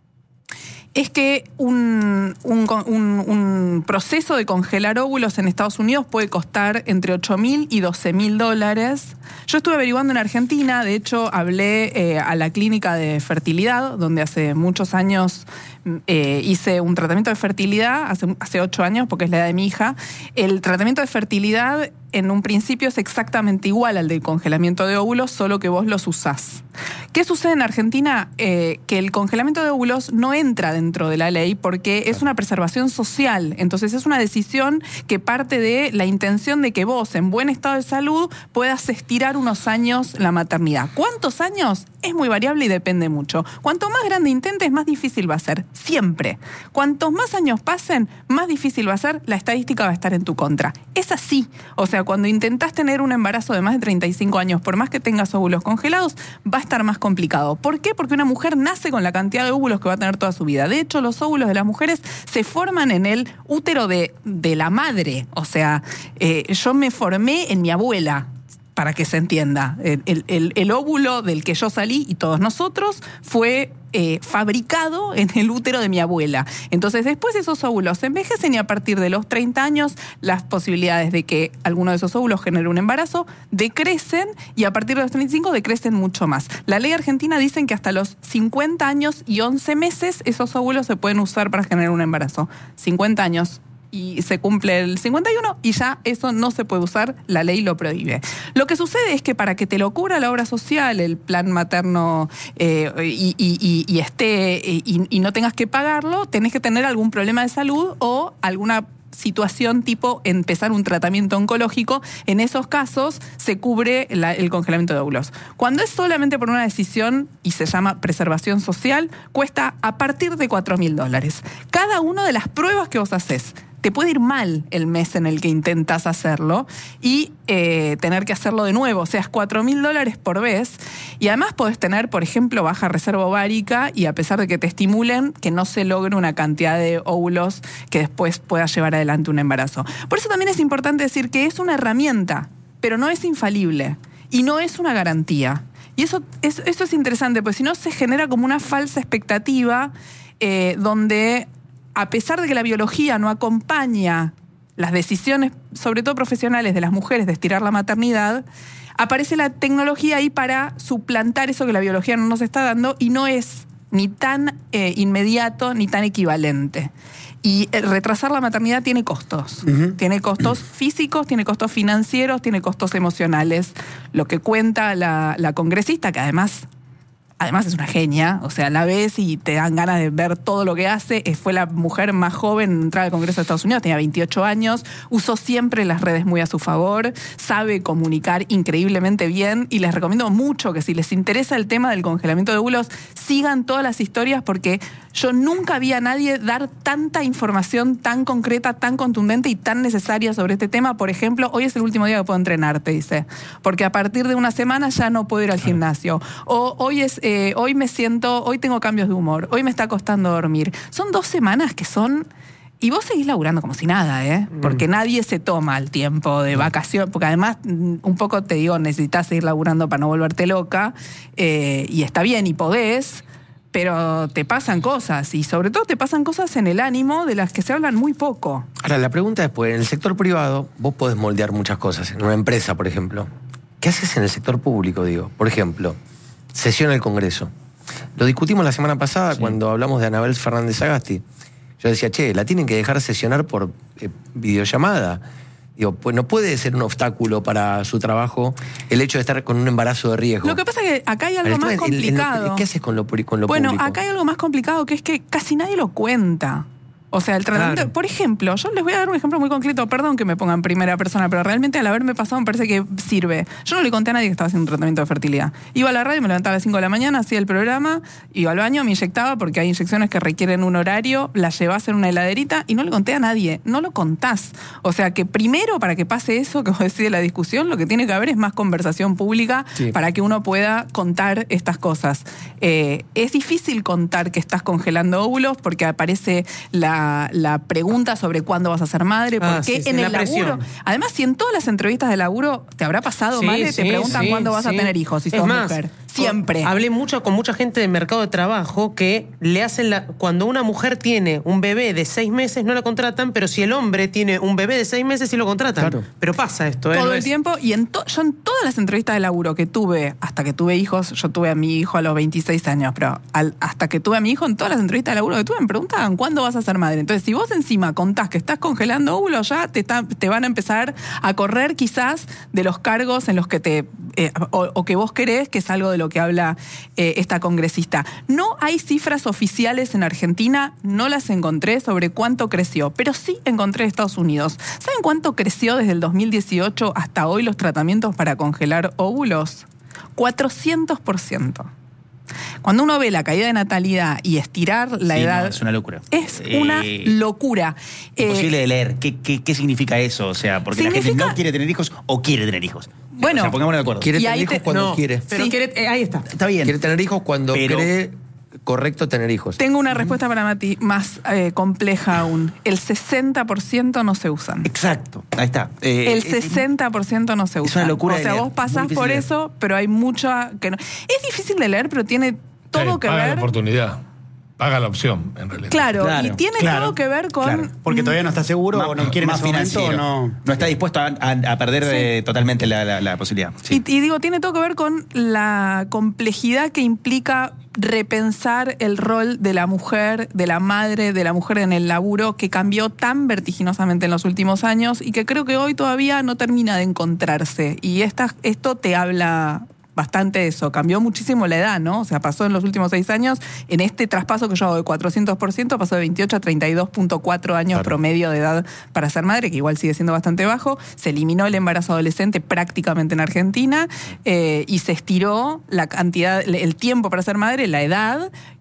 es que un, un, un, un proceso de congelar óvulos en Estados Unidos puede costar entre ocho mil y doce mil dólares. Yo estuve averiguando en Argentina, de hecho hablé eh, a la clínica de fertilidad, donde hace muchos años eh, hice un tratamiento de fertilidad, hace, hace ocho años, porque es la edad de mi hija. El tratamiento de fertilidad en un principio es exactamente igual al del congelamiento de óvulos, solo que vos los usás. ¿Qué sucede en Argentina? Eh, que el congelamiento de óvulos no entra dentro de la ley porque es una preservación social. Entonces es una decisión que parte de la intención de que vos, en buen estado de salud, puedas estirar unos años la maternidad. ¿Cuántos años? Es muy variable y depende mucho. Cuanto más grande intentes, más difícil va a ser. Siempre. Cuantos más años pasen, más difícil va a ser. La estadística va a estar en tu contra. Es así. O sea, cuando intentás tener un embarazo de más de treinta y cinco años, por más que tengas óvulos congelados, va a estar más complicado. ¿Por qué? Porque una mujer nace con la cantidad de óvulos que va a tener toda su vida. De hecho, los óvulos de las mujeres se forman en el útero de, de la madre. O sea, eh, yo me formé en mi abuela, para que se entienda. El, el, el, el óvulo del que yo salí y todos nosotros fue eh, fabricado en el útero de mi abuela. Entonces después esos óvulos se envejecen y a partir de los treinta años las posibilidades de que alguno de esos óvulos genere un embarazo decrecen y a partir de los treinta y cinco decrecen mucho más. La ley argentina dice que hasta los cincuenta años y once meses esos óvulos se pueden usar para generar un embarazo. cincuenta años. Y se cumple el cincuenta y uno y ya eso no se puede usar, la ley lo prohíbe. Lo que sucede es que para que te lo cubra la obra social, el plan materno eh, y, y, y, y esté y, y no tengas que pagarlo, tenés que tener algún problema de salud o alguna situación tipo empezar un tratamiento oncológico. En esos casos se cubre la, el congelamiento de óvulos. Cuando es solamente por una decisión y se llama preservación social, cuesta a partir de cuatro mil dólares. Cada una de las pruebas que vos haces te puede ir mal el mes en el que intentas hacerlo y eh, tener que hacerlo de nuevo. O sea, es cuatro mil dólares por vez. Y además podés tener, por ejemplo, baja reserva ovárica y a pesar de que te estimulen, que no se logre una cantidad de óvulos que después pueda llevar adelante un embarazo. Por eso también es importante decir que es una herramienta, pero no es infalible y no es una garantía. Y eso, eso, eso es interesante, porque si no se genera como una falsa expectativa eh, donde... a pesar de que la biología no acompaña las decisiones, sobre todo profesionales, de las mujeres de estirar la maternidad, aparece la tecnología ahí para suplantar eso que la biología no nos está dando y no es ni tan eh, inmediato ni tan equivalente. Y eh, retrasar la maternidad tiene costos. Uh-huh. Tiene costos físicos, tiene costos financieros, tiene costos emocionales. Lo que cuenta la, la congresista, que además... Además es una genia, o sea, la ves y te dan ganas de ver todo lo que hace. Fue la mujer más joven en entrar al Congreso de Estados Unidos, tenía veintiocho años, usó siempre las redes muy a su favor, sabe comunicar increíblemente bien y les recomiendo mucho que si les interesa el tema del congelamiento de óvulos, sigan todas las historias porque yo nunca vi a nadie dar tanta información tan concreta, tan contundente y tan necesaria sobre este tema. Por ejemplo, hoy es el último día que puedo entrenar, te dice, porque a partir de una semana ya no puedo ir al gimnasio. O hoy es... Eh, hoy me siento, hoy tengo cambios de humor, hoy me está costando dormir. Son dos semanas que son... Y vos seguís laburando como si nada, ¿eh? Porque mm. nadie se toma el tiempo de vacación, porque además, un poco te digo, necesitas seguir laburando para no volverte loca, eh, y está bien, y podés, pero te pasan cosas, y sobre todo te pasan cosas en el ánimo de las que se hablan muy poco. Ahora, la pregunta es, pues, en el sector privado vos podés moldear muchas cosas, en una empresa, por ejemplo. ¿Qué haces en el sector público, digo? Por ejemplo... Sesión al Congreso. Lo discutimos la semana pasada sí. cuando hablamos de Anabel Fernández Sagasti. Yo decía, che, la tienen que dejar sesionar por eh, videollamada. Digo, pues no puede ser un obstáculo para su trabajo el hecho de estar con un embarazo de riesgo. Lo que pasa es que acá hay algo más complicado. En, en, ¿Qué haces con lo, con lo bueno, público? Bueno, acá hay algo más complicado que es que casi nadie lo cuenta. O sea, el tratamiento... Claro. Por ejemplo, yo les voy a dar un ejemplo muy concreto. Perdón que me ponga en primera persona, pero realmente al haberme pasado me parece que sirve. Yo no le conté a nadie que estaba haciendo un tratamiento de fertilidad. Iba a la radio, me levantaba a las cinco de la mañana, hacía el programa, iba al baño, me inyectaba porque hay inyecciones que requieren un horario, las llevas en una heladerita y no le conté a nadie. No lo contás. O sea, que primero, para que pase eso que vos decís de la discusión, lo que tiene que haber es más conversación pública sí. para que uno pueda contar estas cosas. Eh, es difícil contar que estás congelando óvulos porque aparece la, la pregunta pregunta sobre cuándo vas a ser madre, ah, porque sí, sí, en el presión. laburo... Además, si en todas las entrevistas de laburo te habrá pasado, sí, Male, sí, te preguntan sí, cuándo vas sí. a tener hijos si es sos más, mujer. Siempre. Hablé mucho con mucha gente del mercado de trabajo que le hacen la... Cuando una mujer tiene un bebé de seis meses no la contratan, pero si el hombre tiene un bebé de seis meses sí lo contratan. Claro. Pero pasa esto, ¿eh? Todo no el es... tiempo. Y en to... yo en todas las entrevistas de laburo que tuve, hasta que tuve hijos, yo tuve a mi hijo a los veintiséis años, pero al... hasta que tuve a mi hijo, en todas las entrevistas de laburo que tuve me preguntaban ¿cuándo vas a ser madre? Entonces, si vos encima contás que estás congelando óvulos, ya te, está... te van a empezar a correr quizás de los cargos en los que te... Eh, o, o que vos querés, que es algo de lo que habla eh, esta congresista. No hay cifras oficiales en Argentina, no las encontré sobre cuánto creció, pero sí encontré en Estados Unidos. ¿Saben cuánto creció desde el dos mil dieciocho hasta hoy los tratamientos para congelar óvulos? cuatrocientos por ciento. Cuando uno ve la caída de natalidad y estirar la sí, edad... No, es una locura. Es una eh, locura. Imposible eh, de leer. ¿Qué, qué, ¿Qué significa eso? O sea, porque significa... la gente no quiere tener hijos o quiere tener hijos. Bueno, o sea, pongámonos de acuerdo. Quiere tener hijos te... cuando no, quiere. Pero sí. quiere, eh, ahí está. Está bien. Quiere tener hijos cuando pero... cree correcto tener hijos. Tengo una respuesta para Mati más eh, compleja aún. El sesenta por ciento no se usan. Exacto. Ahí está. Eh, El sesenta por ciento no se usan. Es una locura. O sea, vos pasás por eso, pero hay mucha que no. Es difícil de leer, pero tiene todo sí, que paga ver. la oportunidad. Paga la opción, en realidad. Claro, Claro, y tiene claro, todo que ver con... claro. Porque todavía no está seguro Más- o no quiere en más ese momento o financiero. no. No está dispuesto a, a- a perder Sí. eh, totalmente la, la- la posibilidad. Sí. Y, y digo, tiene todo que ver con la complejidad que implica repensar el rol de la mujer, de la madre, de la mujer en el laburo, que cambió tan vertiginosamente en los últimos años y que creo que hoy todavía no termina de encontrarse. Y esta, esto te habla bastante de eso. Cambió muchísimo la edad, ¿no? O sea, pasó en los últimos seis años, en este traspaso que yo hago de cuatrocientos por ciento, pasó de veintiocho a treinta y dos punto cuatro años Claro. promedio de edad para ser madre, que igual sigue siendo bastante bajo. Se eliminó el embarazo adolescente prácticamente en Argentina eh, y se estiró la cantidad, el tiempo para ser madre, la edad,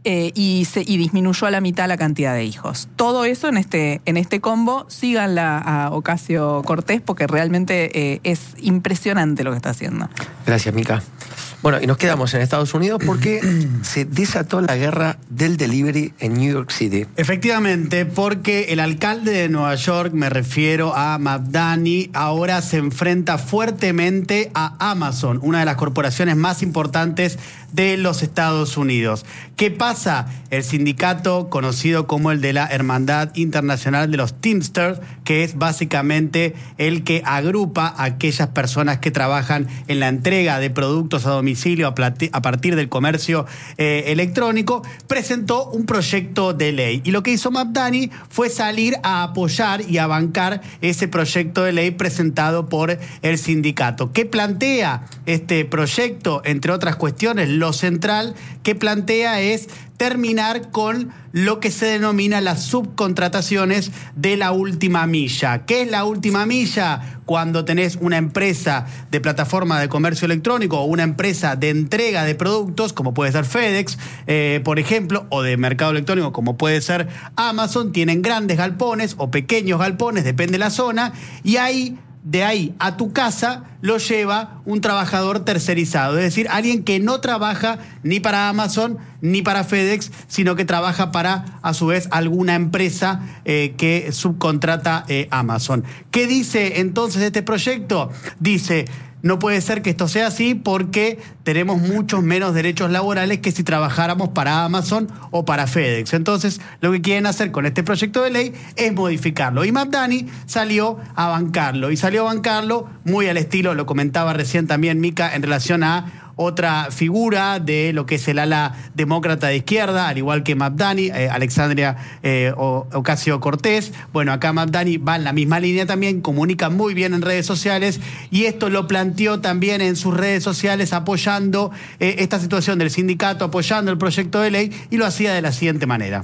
eh, y, se, y disminuyó a la mitad la cantidad de hijos. Todo eso en este, en este combo. Síganla a Ocasio Cortés porque realmente eh, es impresionante lo que está haciendo. Gracias, Mica. Bueno, y nos quedamos en Estados Unidos porque se desató la guerra del delivery en New York City. Efectivamente, porque el alcalde de Nueva York, me refiero a Mamdani, ahora se enfrenta fuertemente a Amazon, una de las corporaciones más importantes de los Estados Unidos. ¿Qué pasa? El sindicato conocido como el de la Hermandad Internacional de los Teamsters, que es básicamente el que agrupa a aquellas personas que trabajan en la entrega de productos a domicilio a, plati- a partir del comercio eh, electrónico, presentó un proyecto de ley. Y lo que hizo Mamdani fue salir a apoyar y a bancar ese proyecto de ley presentado por el sindicato. ¿Qué plantea este proyecto? Entre otras cuestiones, lo central que plantea es terminar con lo que se denomina las subcontrataciones de la última milla. ¿Qué es la última milla? Cuando tenés una empresa de plataforma de comercio electrónico o una empresa de entrega de productos, como puede ser FedEx, eh, por ejemplo, o de mercado electrónico, como puede ser Amazon, tienen grandes galpones o pequeños galpones, depende de la zona, y ahí de ahí a tu casa lo lleva un trabajador tercerizado, es decir, alguien que no trabaja ni para Amazon ni para FedEx, sino que trabaja para, a su vez, alguna empresa eh, que subcontrata eh, Amazon. ¿Qué dice entonces este proyecto? Dice: no puede ser que esto sea así porque tenemos muchos menos derechos laborales que si trabajáramos para Amazon o para FedEx. Entonces, lo que quieren hacer con este proyecto de ley es modificarlo. Y Mamdani salió a bancarlo. Y salió a bancarlo muy al estilo, lo comentaba recién también Mica, en relación a otra figura de lo que es el ala demócrata de izquierda, al igual que Mamdani, eh, Alexandria eh, Ocasio Cortés. Bueno, acá Mamdani va en la misma línea también, comunica muy bien en redes sociales, y esto lo planteó también en sus redes sociales apoyando eh, esta situación del sindicato, apoyando el proyecto de ley, y lo hacía de la siguiente manera.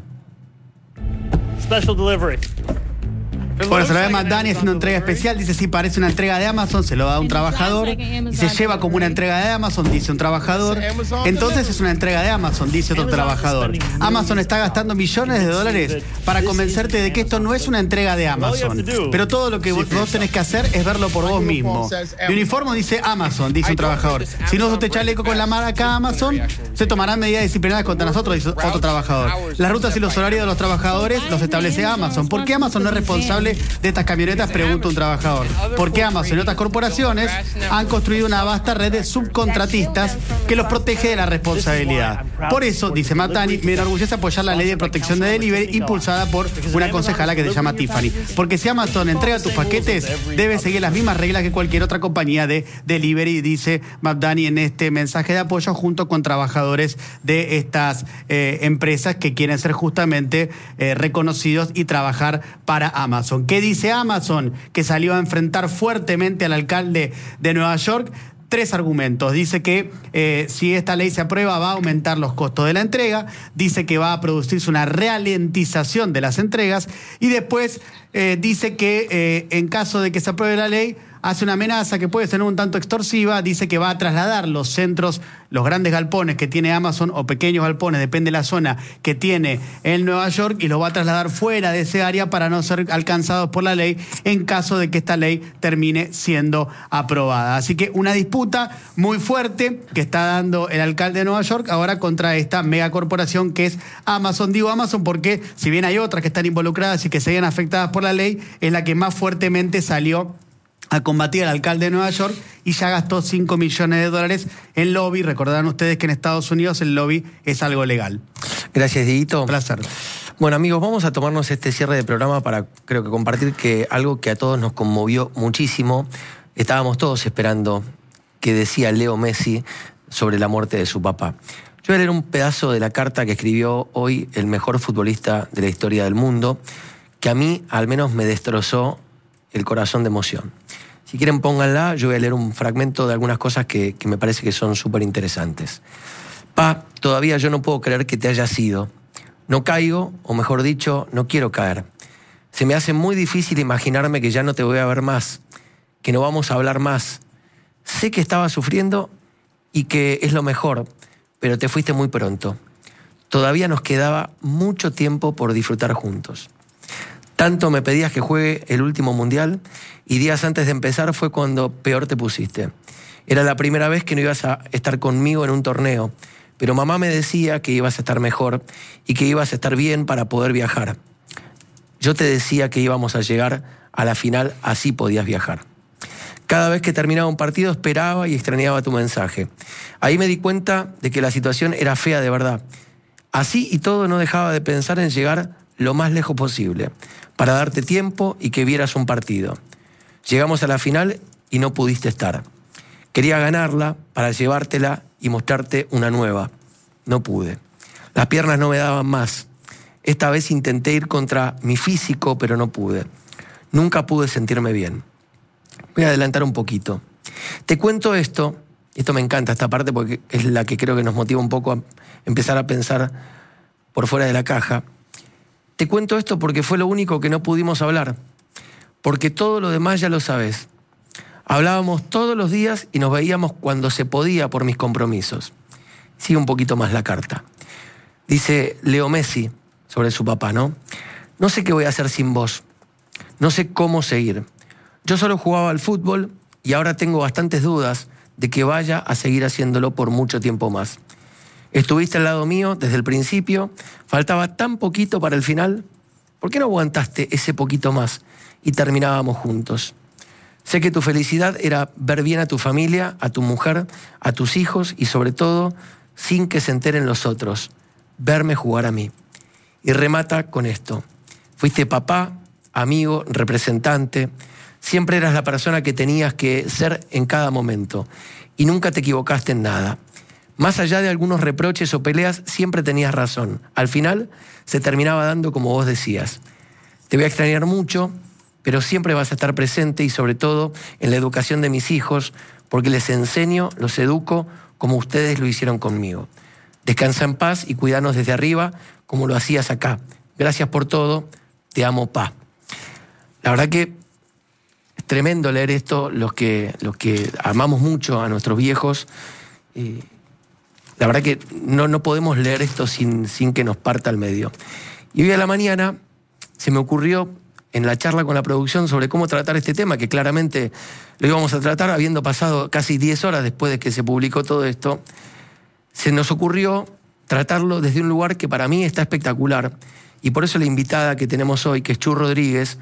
Special delivery. Bueno, se lo ve Mamdani haciendo entrega especial, dice sí, parece una entrega de Amazon, se lo da a un trabajador, y se lleva como una entrega de Amazon, dice un trabajador, entonces es una entrega de Amazon, dice otro trabajador. Amazon está gastando millones de dólares para convencerte de que esto no es una entrega de Amazon, pero todo lo que vos tenés que hacer es verlo por vos mismo. De uniforme dice Amazon, dice un trabajador. Si no usted chaleco con la marca Amazon, se tomarán medidas disciplinarias contra nosotros, dice otro trabajador. Las rutas y los horarios de los trabajadores los establece Amazon. ¿Por qué Amazon no es responsable de estas camionetas? Pregunta un trabajador. Porque Amazon y otras corporaciones han construido una vasta red de subcontratistas que los protege de la responsabilidad. Por eso, dice Mamdani, me enorgullece apoyar la ley de protección de delivery impulsada por una concejala que se llama Tiffany. Porque si Amazon entrega tus paquetes, debe seguir las mismas reglas que cualquier otra compañía de delivery, dice Mamdani en este mensaje de apoyo junto con trabajadores de estas eh, empresas que quieren ser justamente eh, reconocidos y trabajar para Amazon. ¿Qué dice Amazon? Que salió a enfrentar fuertemente al alcalde de Nueva York. Tres argumentos. Dice que eh, si esta ley se aprueba va a aumentar los costos de la entrega. Dice que va a producirse una ralentización de las entregas. Y después eh, dice que eh, en caso de que se apruebe la ley, hace una amenaza que puede ser un tanto extorsiva. Dice que va a trasladar los centros, los grandes galpones que tiene Amazon o pequeños galpones, depende de la zona que tiene en Nueva York, y los va a trasladar fuera de ese área para no ser alcanzados por la ley en caso de que esta ley termine siendo aprobada. Así que una disputa muy fuerte que está dando el alcalde de Nueva York ahora contra esta megacorporación que es Amazon. Digo Amazon porque si bien hay otras que están involucradas y que se ven afectadas por la ley, es la que más fuertemente salió a combatir al alcalde de Nueva York y ya gastó cinco millones de dólares en lobby. Recordarán ustedes que en Estados Unidos el lobby es algo legal. Gracias, Dieguito. Un placer. Bueno, amigos, vamos a tomarnos este cierre de programa para, creo que, compartir que algo que a todos nos conmovió muchísimo. Estábamos todos esperando que decía Leo Messi sobre la muerte de su papá. Yo voy a leer un pedazo de la carta que escribió hoy el mejor futbolista de la historia del mundo, que a mí al menos me destrozó el corazón de emoción. Si quieren, pónganla. Yo voy a leer un fragmento de algunas cosas que, que me parece que son súper interesantes. Pa, todavía yo no puedo creer que te hayas ido. No caigo, o mejor dicho, no quiero caer. Se me hace muy difícil imaginarme que ya no te voy a ver más, que no vamos a hablar más. Sé que estabas sufriendo y que es lo mejor, pero te fuiste muy pronto. todavía nos quedaba mucho tiempo por disfrutar juntos. Tanto me pedías que juegue el último mundial y días antes de empezar fue cuando peor te pusiste. Era la primera vez que no ibas a estar conmigo en un torneo, pero mamá me decía que ibas a estar mejor y que ibas a estar bien para poder viajar. Yo te decía que íbamos a llegar a la final, así podías viajar. Cada vez que terminaba un partido esperaba y extrañaba tu mensaje. Ahí me di cuenta de que la situación era fea de verdad. Así y todo no dejaba de pensar en llegar lo más lejos posible, para darte tiempo y que vieras un partido. Llegamos a la final y no pudiste estar. Quería ganarla para llevártela y mostrarte una nueva. No pude. Las piernas no me daban más. Esta vez intenté ir contra mi físico, pero no pude. Nunca pude sentirme bien. Voy a adelantar un poquito. Te cuento esto, esto me encanta esta parte porque es la que creo que nos motiva un poco a empezar a pensar por fuera de la caja. Te cuento esto porque fue lo único que no pudimos hablar, porque todo lo demás ya lo sabes. Hablábamos todos los días y nos veíamos cuando se podía por mis compromisos. Sigue un poquito más la carta. Dice Leo Messi sobre su papá, ¿no? No sé qué voy a hacer sin vos. No sé cómo seguir. Yo solo jugaba al fútbol y ahora tengo bastantes dudas de que vaya a seguir haciéndolo por mucho tiempo más. Estuviste al lado mío desde el principio, faltaba tan poquito para el final. ¿Por qué no aguantaste ese poquito más y terminábamos juntos? Sé que tu felicidad era ver bien a tu familia, a tu mujer, a tus hijos y sobre todo, sin que se enteren los otros, verme jugar a mí. Y remata con esto. Fuiste papá, amigo, representante. Siempre eras la persona que tenías que ser en cada momento y nunca te equivocaste en nada. Más allá de algunos reproches o peleas, siempre tenías razón. Al final, se terminaba dando como vos decías. Te voy a extrañar mucho, pero siempre vas a estar presente y sobre todo en la educación de mis hijos, porque les enseño, los educo como ustedes lo hicieron conmigo. Descansa en paz y cuidanos desde arriba como lo hacías acá. Gracias por todo, te amo, pa. La verdad que es tremendo leer esto, los que, los que amamos mucho a nuestros viejos. Eh, La verdad que no, no podemos leer esto sin, sin que nos parta al medio. Y hoy a la mañana se me ocurrió en la charla con la producción sobre cómo tratar este tema, que claramente lo íbamos a tratar habiendo pasado casi diez horas después de que se publicó todo esto, se nos ocurrió tratarlo desde un lugar que para mí está espectacular. Y por eso la invitada que tenemos hoy, que es Chu Rodríguez,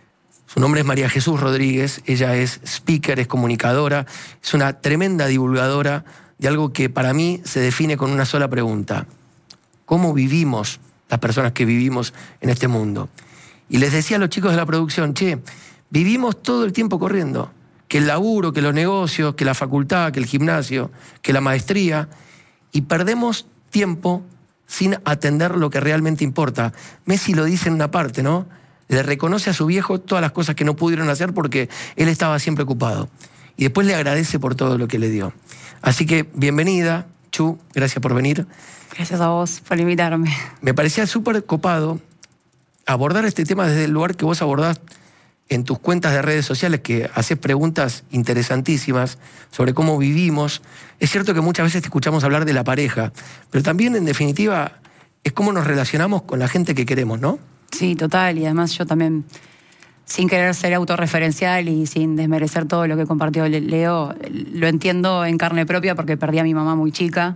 su nombre es María Jesús Rodríguez, ella es speaker, es comunicadora, es una tremenda divulgadora de algo que para mí se define con una sola pregunta. ¿Cómo vivimos las personas que vivimos en este mundo? Y les decía a los chicos de la producción, che, vivimos todo el tiempo corriendo. Que el laburo, que los negocios, que la facultad, que el gimnasio, que la maestría. Y perdemos tiempo sin atender lo que realmente importa. Messi lo dice en una parte, ¿no? Le reconoce a su viejo todas las cosas que no pudieron hacer porque él estaba siempre ocupado. Y después le agradece por todo lo que le dio. Así que, bienvenida, Chu, gracias por venir. Gracias a vos por invitarme. Me parecía súper copado abordar este tema desde el lugar que vos abordás en tus cuentas de redes sociales, que haces preguntas interesantísimas sobre cómo vivimos. Es cierto que muchas veces te escuchamos hablar de la pareja, pero también, en definitiva, es cómo nos relacionamos con la gente que queremos, ¿no? Sí, total, y además yo también, sin querer ser autorreferencial y sin desmerecer todo lo que compartió Leo, lo entiendo en carne propia porque perdí a mi mamá muy chica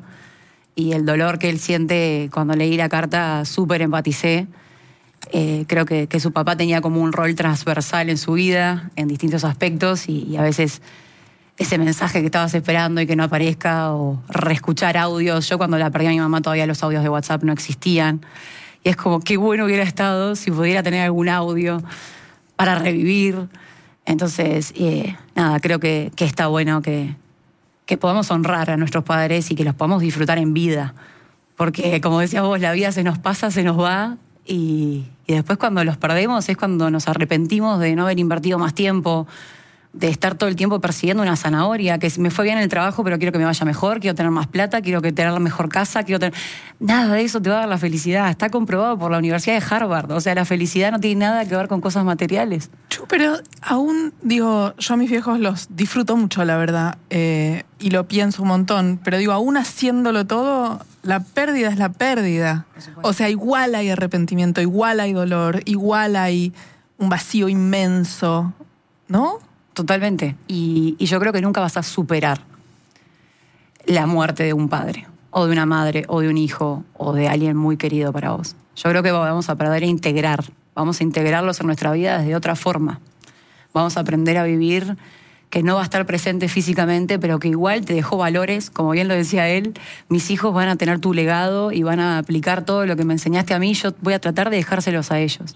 y el dolor que él siente cuando leí la carta súper empaticé. Eh, creo que, que su papá tenía como un rol transversal en su vida, en distintos aspectos, y, y a veces ese mensaje que estabas esperando y que no aparezca, o reescuchar audios. Yo cuando la perdí a mi mamá todavía los audios de WhatsApp no existían, y es como qué bueno hubiera estado si pudiera tener algún audio para revivir. Entonces, eh, nada, creo que, que está bueno que, que podamos honrar a nuestros padres y que los podamos disfrutar en vida, porque como decías vos, la vida se nos pasa, se nos va. Y, y después cuando los perdemos es cuando nos arrepentimos de no haber invertido más tiempo, de estar todo el tiempo persiguiendo una zanahoria, que me fue bien en el trabajo, pero quiero que me vaya mejor, quiero tener más plata, quiero que tener la mejor casa, quiero tener... Nada de eso te va a dar la felicidad. Está comprobado por la Universidad de Harvard. O sea, la felicidad no tiene nada que ver con cosas materiales. Yo, pero aún, digo, yo a mis viejos los disfruto mucho, la verdad, eh, y lo pienso un montón, pero digo, aún haciéndolo todo, la pérdida es la pérdida. O sea, igual hay arrepentimiento, igual hay dolor, igual hay un vacío inmenso, ¿no? Totalmente. Y, y yo creo que nunca vas a superar la muerte de un padre, o de una madre, o de un hijo, o de alguien muy querido para vos. Yo creo que vamos a aprender a integrar, vamos a integrarlos en nuestra vida desde otra forma. Vamos a aprender a vivir que no va a estar presente físicamente, pero que igual te dejó valores, como bien lo decía él, mis hijos van a tener tu legado y van a aplicar todo lo que me enseñaste a mí, yo voy a tratar de dejárselos a ellos.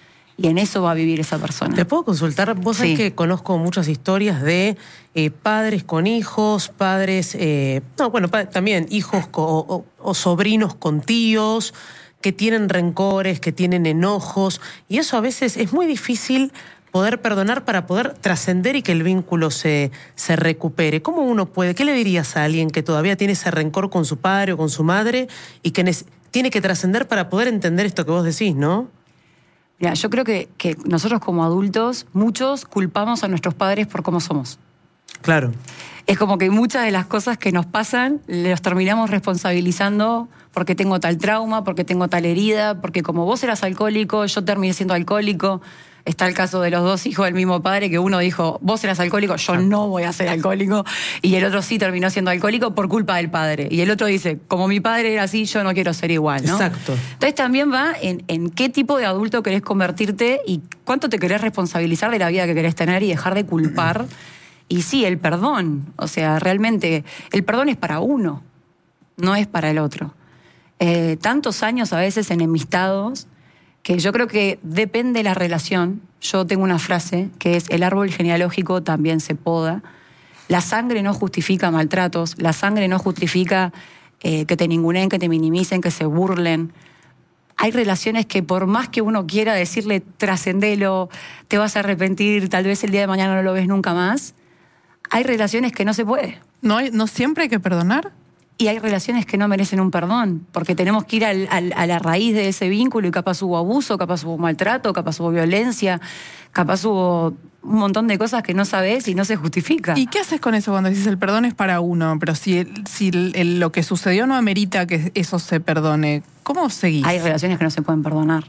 Y en eso va a vivir esa persona. ¿Te puedo consultar? Vos sabés Sí. que conozco muchas historias de eh, padres con hijos, padres, eh, no, bueno, pa- también hijos co- o, o sobrinos con tíos, que tienen rencores, que tienen enojos, y eso a veces es muy difícil poder perdonar para poder trascender y que el vínculo se, se recupere. ¿Cómo uno puede? ¿Qué le dirías a alguien que todavía tiene ese rencor con su padre o con su madre y que nes- tiene que trascender para poder entender esto que vos decís, ¿no? Mira, yo creo que, que nosotros como adultos, muchos culpamos a nuestros padres por cómo somos. Claro. Es como que muchas de las cosas que nos pasan los terminamos responsabilizando porque tengo tal trauma, porque tengo tal herida, porque como vos eras alcohólico, yo terminé siendo alcohólico. Está el caso de los dos hijos del mismo padre, que uno dijo, vos eras alcohólico, yo no voy a ser alcohólico, y el otro sí terminó siendo alcohólico por culpa del padre. Y el otro dice, como mi padre era así, yo no quiero ser igual, ¿no? Exacto. Entonces también va en, en qué tipo de adulto querés convertirte y cuánto te querés responsabilizar de la vida que querés tener y dejar de culpar. Y sí, el perdón, o sea, realmente el perdón es para uno, no es para el otro. Eh, tantos años a veces enemistados, que yo creo que depende de la relación. Yo tengo una frase que es, el árbol genealógico también se poda. La sangre no justifica maltratos, la sangre no justifica eh, que te ninguneen, que te minimicen, que se burlen. Hay relaciones que por más que uno quiera decirle, trascendelo, te vas a arrepentir, tal vez el día de mañana no lo ves nunca más, hay relaciones que no se puede. ¿No, hay- no siempre hay que perdonar? Y hay relaciones que no merecen un perdón, porque tenemos que ir al, al, a la raíz de ese vínculo y capaz hubo abuso, capaz hubo maltrato, capaz hubo violencia, capaz hubo un montón de cosas que no sabes y no se justifica. ¿Y qué haces con eso cuando dices el perdón es para uno? Pero si, el- si el- el- lo que sucedió no amerita que eso se perdone, ¿cómo seguís? Hay relaciones que no se pueden perdonar.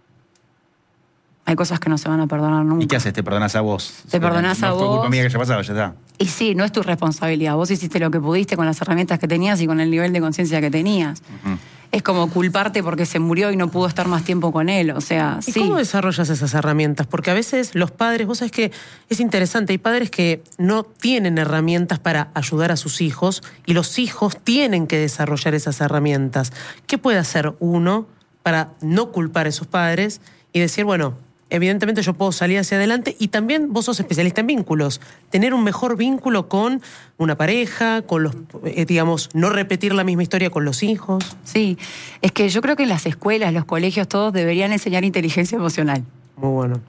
Hay cosas que no se van a perdonar nunca. ¿Y qué haces? ¿Te perdonás a vos? Te perdonás no a fue culpa vos. mía que haya pasado, ya está. Y sí, no es tu responsabilidad. Vos hiciste lo que pudiste con las herramientas que tenías y con el nivel de conciencia que tenías. Ujú. Es como culparte porque se murió y no pudo estar más tiempo con él. O sea, ¿Y sí. cómo desarrollas esas herramientas? Porque a veces los padres, vos sabés que es interesante, hay padres que no tienen herramientas para ayudar a sus hijos y los hijos tienen que desarrollar esas herramientas. ¿Qué puede hacer uno para no culpar a esos padres y decir, bueno, evidentemente yo puedo salir hacia adelante y también vos sos especialista en vínculos, tener un mejor vínculo con una pareja, con los, eh, digamos, no repetir la misma historia con los hijos? Sí, es que yo creo que en las escuelas, los colegios, todos deberían enseñar inteligencia emocional. Muy bueno.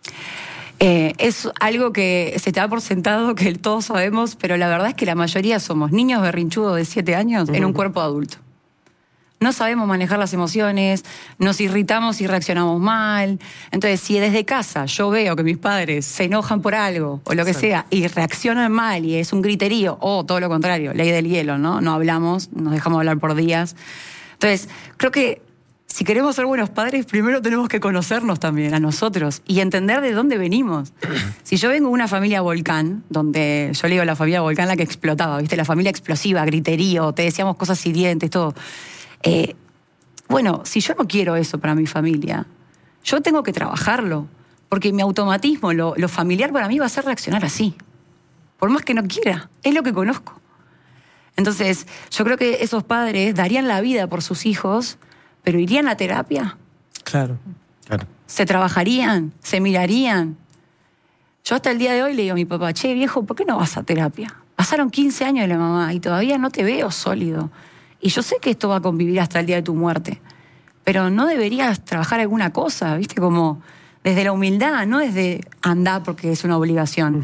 Eh, es algo que se te da por sentado, que todos sabemos, pero la verdad es que la mayoría somos niños berrinchudos de siete años en un cuerpo adulto. No sabemos manejar las emociones, nos irritamos y reaccionamos mal. Entonces, si desde casa yo veo que mis padres se enojan por algo o lo que sea y reaccionan mal y es un griterío, o todo lo contrario, ley del hielo, ¿no? No hablamos, nos dejamos hablar por días. Entonces, creo que si queremos ser buenos padres, primero tenemos que conocernos también a nosotros y entender de dónde venimos. Si yo vengo de una familia volcán, donde yo le digo la familia volcán la que explotaba, ¿viste? La familia explosiva, griterío, te decíamos cosas hirientes, todo. Eh, bueno, si yo no quiero eso para mi familia, yo tengo que trabajarlo, porque mi automatismo, lo, lo familiar para mí va a ser reaccionar así, por más que no quiera, es lo que conozco. Entonces, yo creo que esos padres darían la vida por sus hijos, pero irían a terapia, Claro. Claro. se trabajarían, se mirarían. Yo hasta el día de hoy le digo a mi papá, che, viejo, ¿por qué no vas a terapia? Pasaron quince años de la mamá y todavía no te veo sólido. Y yo sé que esto va a convivir hasta el día de tu muerte, pero no deberías trabajar alguna cosa, ¿viste? Como desde la humildad, no desde andar porque es una obligación. Uh-huh.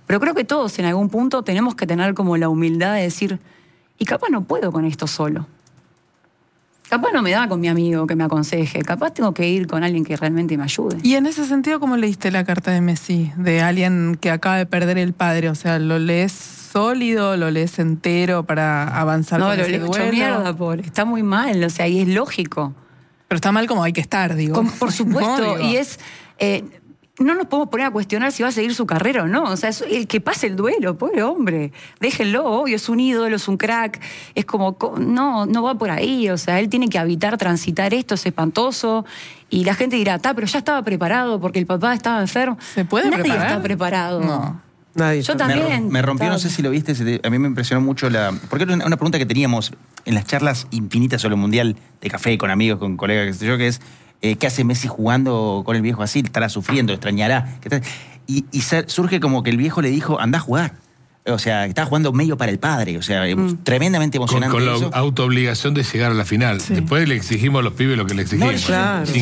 Pero creo que todos en algún punto tenemos que tener como la humildad de decir, y capaz no puedo con esto solo. Capaz no me da con mi amigo que me aconseje, capaz tengo que ir con alguien que realmente me ayude. Y en ese sentido, ¿cómo leíste la carta de Messi? De alguien que acaba de perder el padre, o sea, ¿lo lees sólido, lo lees entero para avanzar No, con lo ese leo hecho duelo? mierda, pobre. Está muy mal, o sea, y es lógico. Pero está mal como hay que estar, digo. Con- por supuesto, No, digo. y es... eh, no nos podemos poner a cuestionar si va a seguir su carrera o no. O sea, es el que pase el duelo, pobre hombre. Déjenlo, obvio, es un ídolo, es un crack. Es como, co- no, no va por ahí. O sea, él tiene que habitar, transitar esto, es espantoso. Y la gente dirá, está, pero ya estaba preparado porque el papá estaba enfermo. ¿Se puede Nadie preparar? está preparado. No. Nadie Yo está- Me, también. ro- me rompió, no sé si lo viste, se te- a mí me impresionó mucho la... Porque era una, una pregunta que teníamos en las charlas infinitas sobre el Mundial de café, con amigos, con colegas, qué sé yo, que es, eh, ¿qué hace Messi jugando con el viejo así? ¿Estará sufriendo? ¿Extrañará? ¿Qué tal? Y, y se- surge como que el viejo le dijo, andá a jugar. O sea, estaba jugando medio para el padre, o sea, tremendamente Con, emocionante con la eso. autoobligación de llegar a la final. Después le exigimos a los pibes lo que le exigimos. No, claro. Sin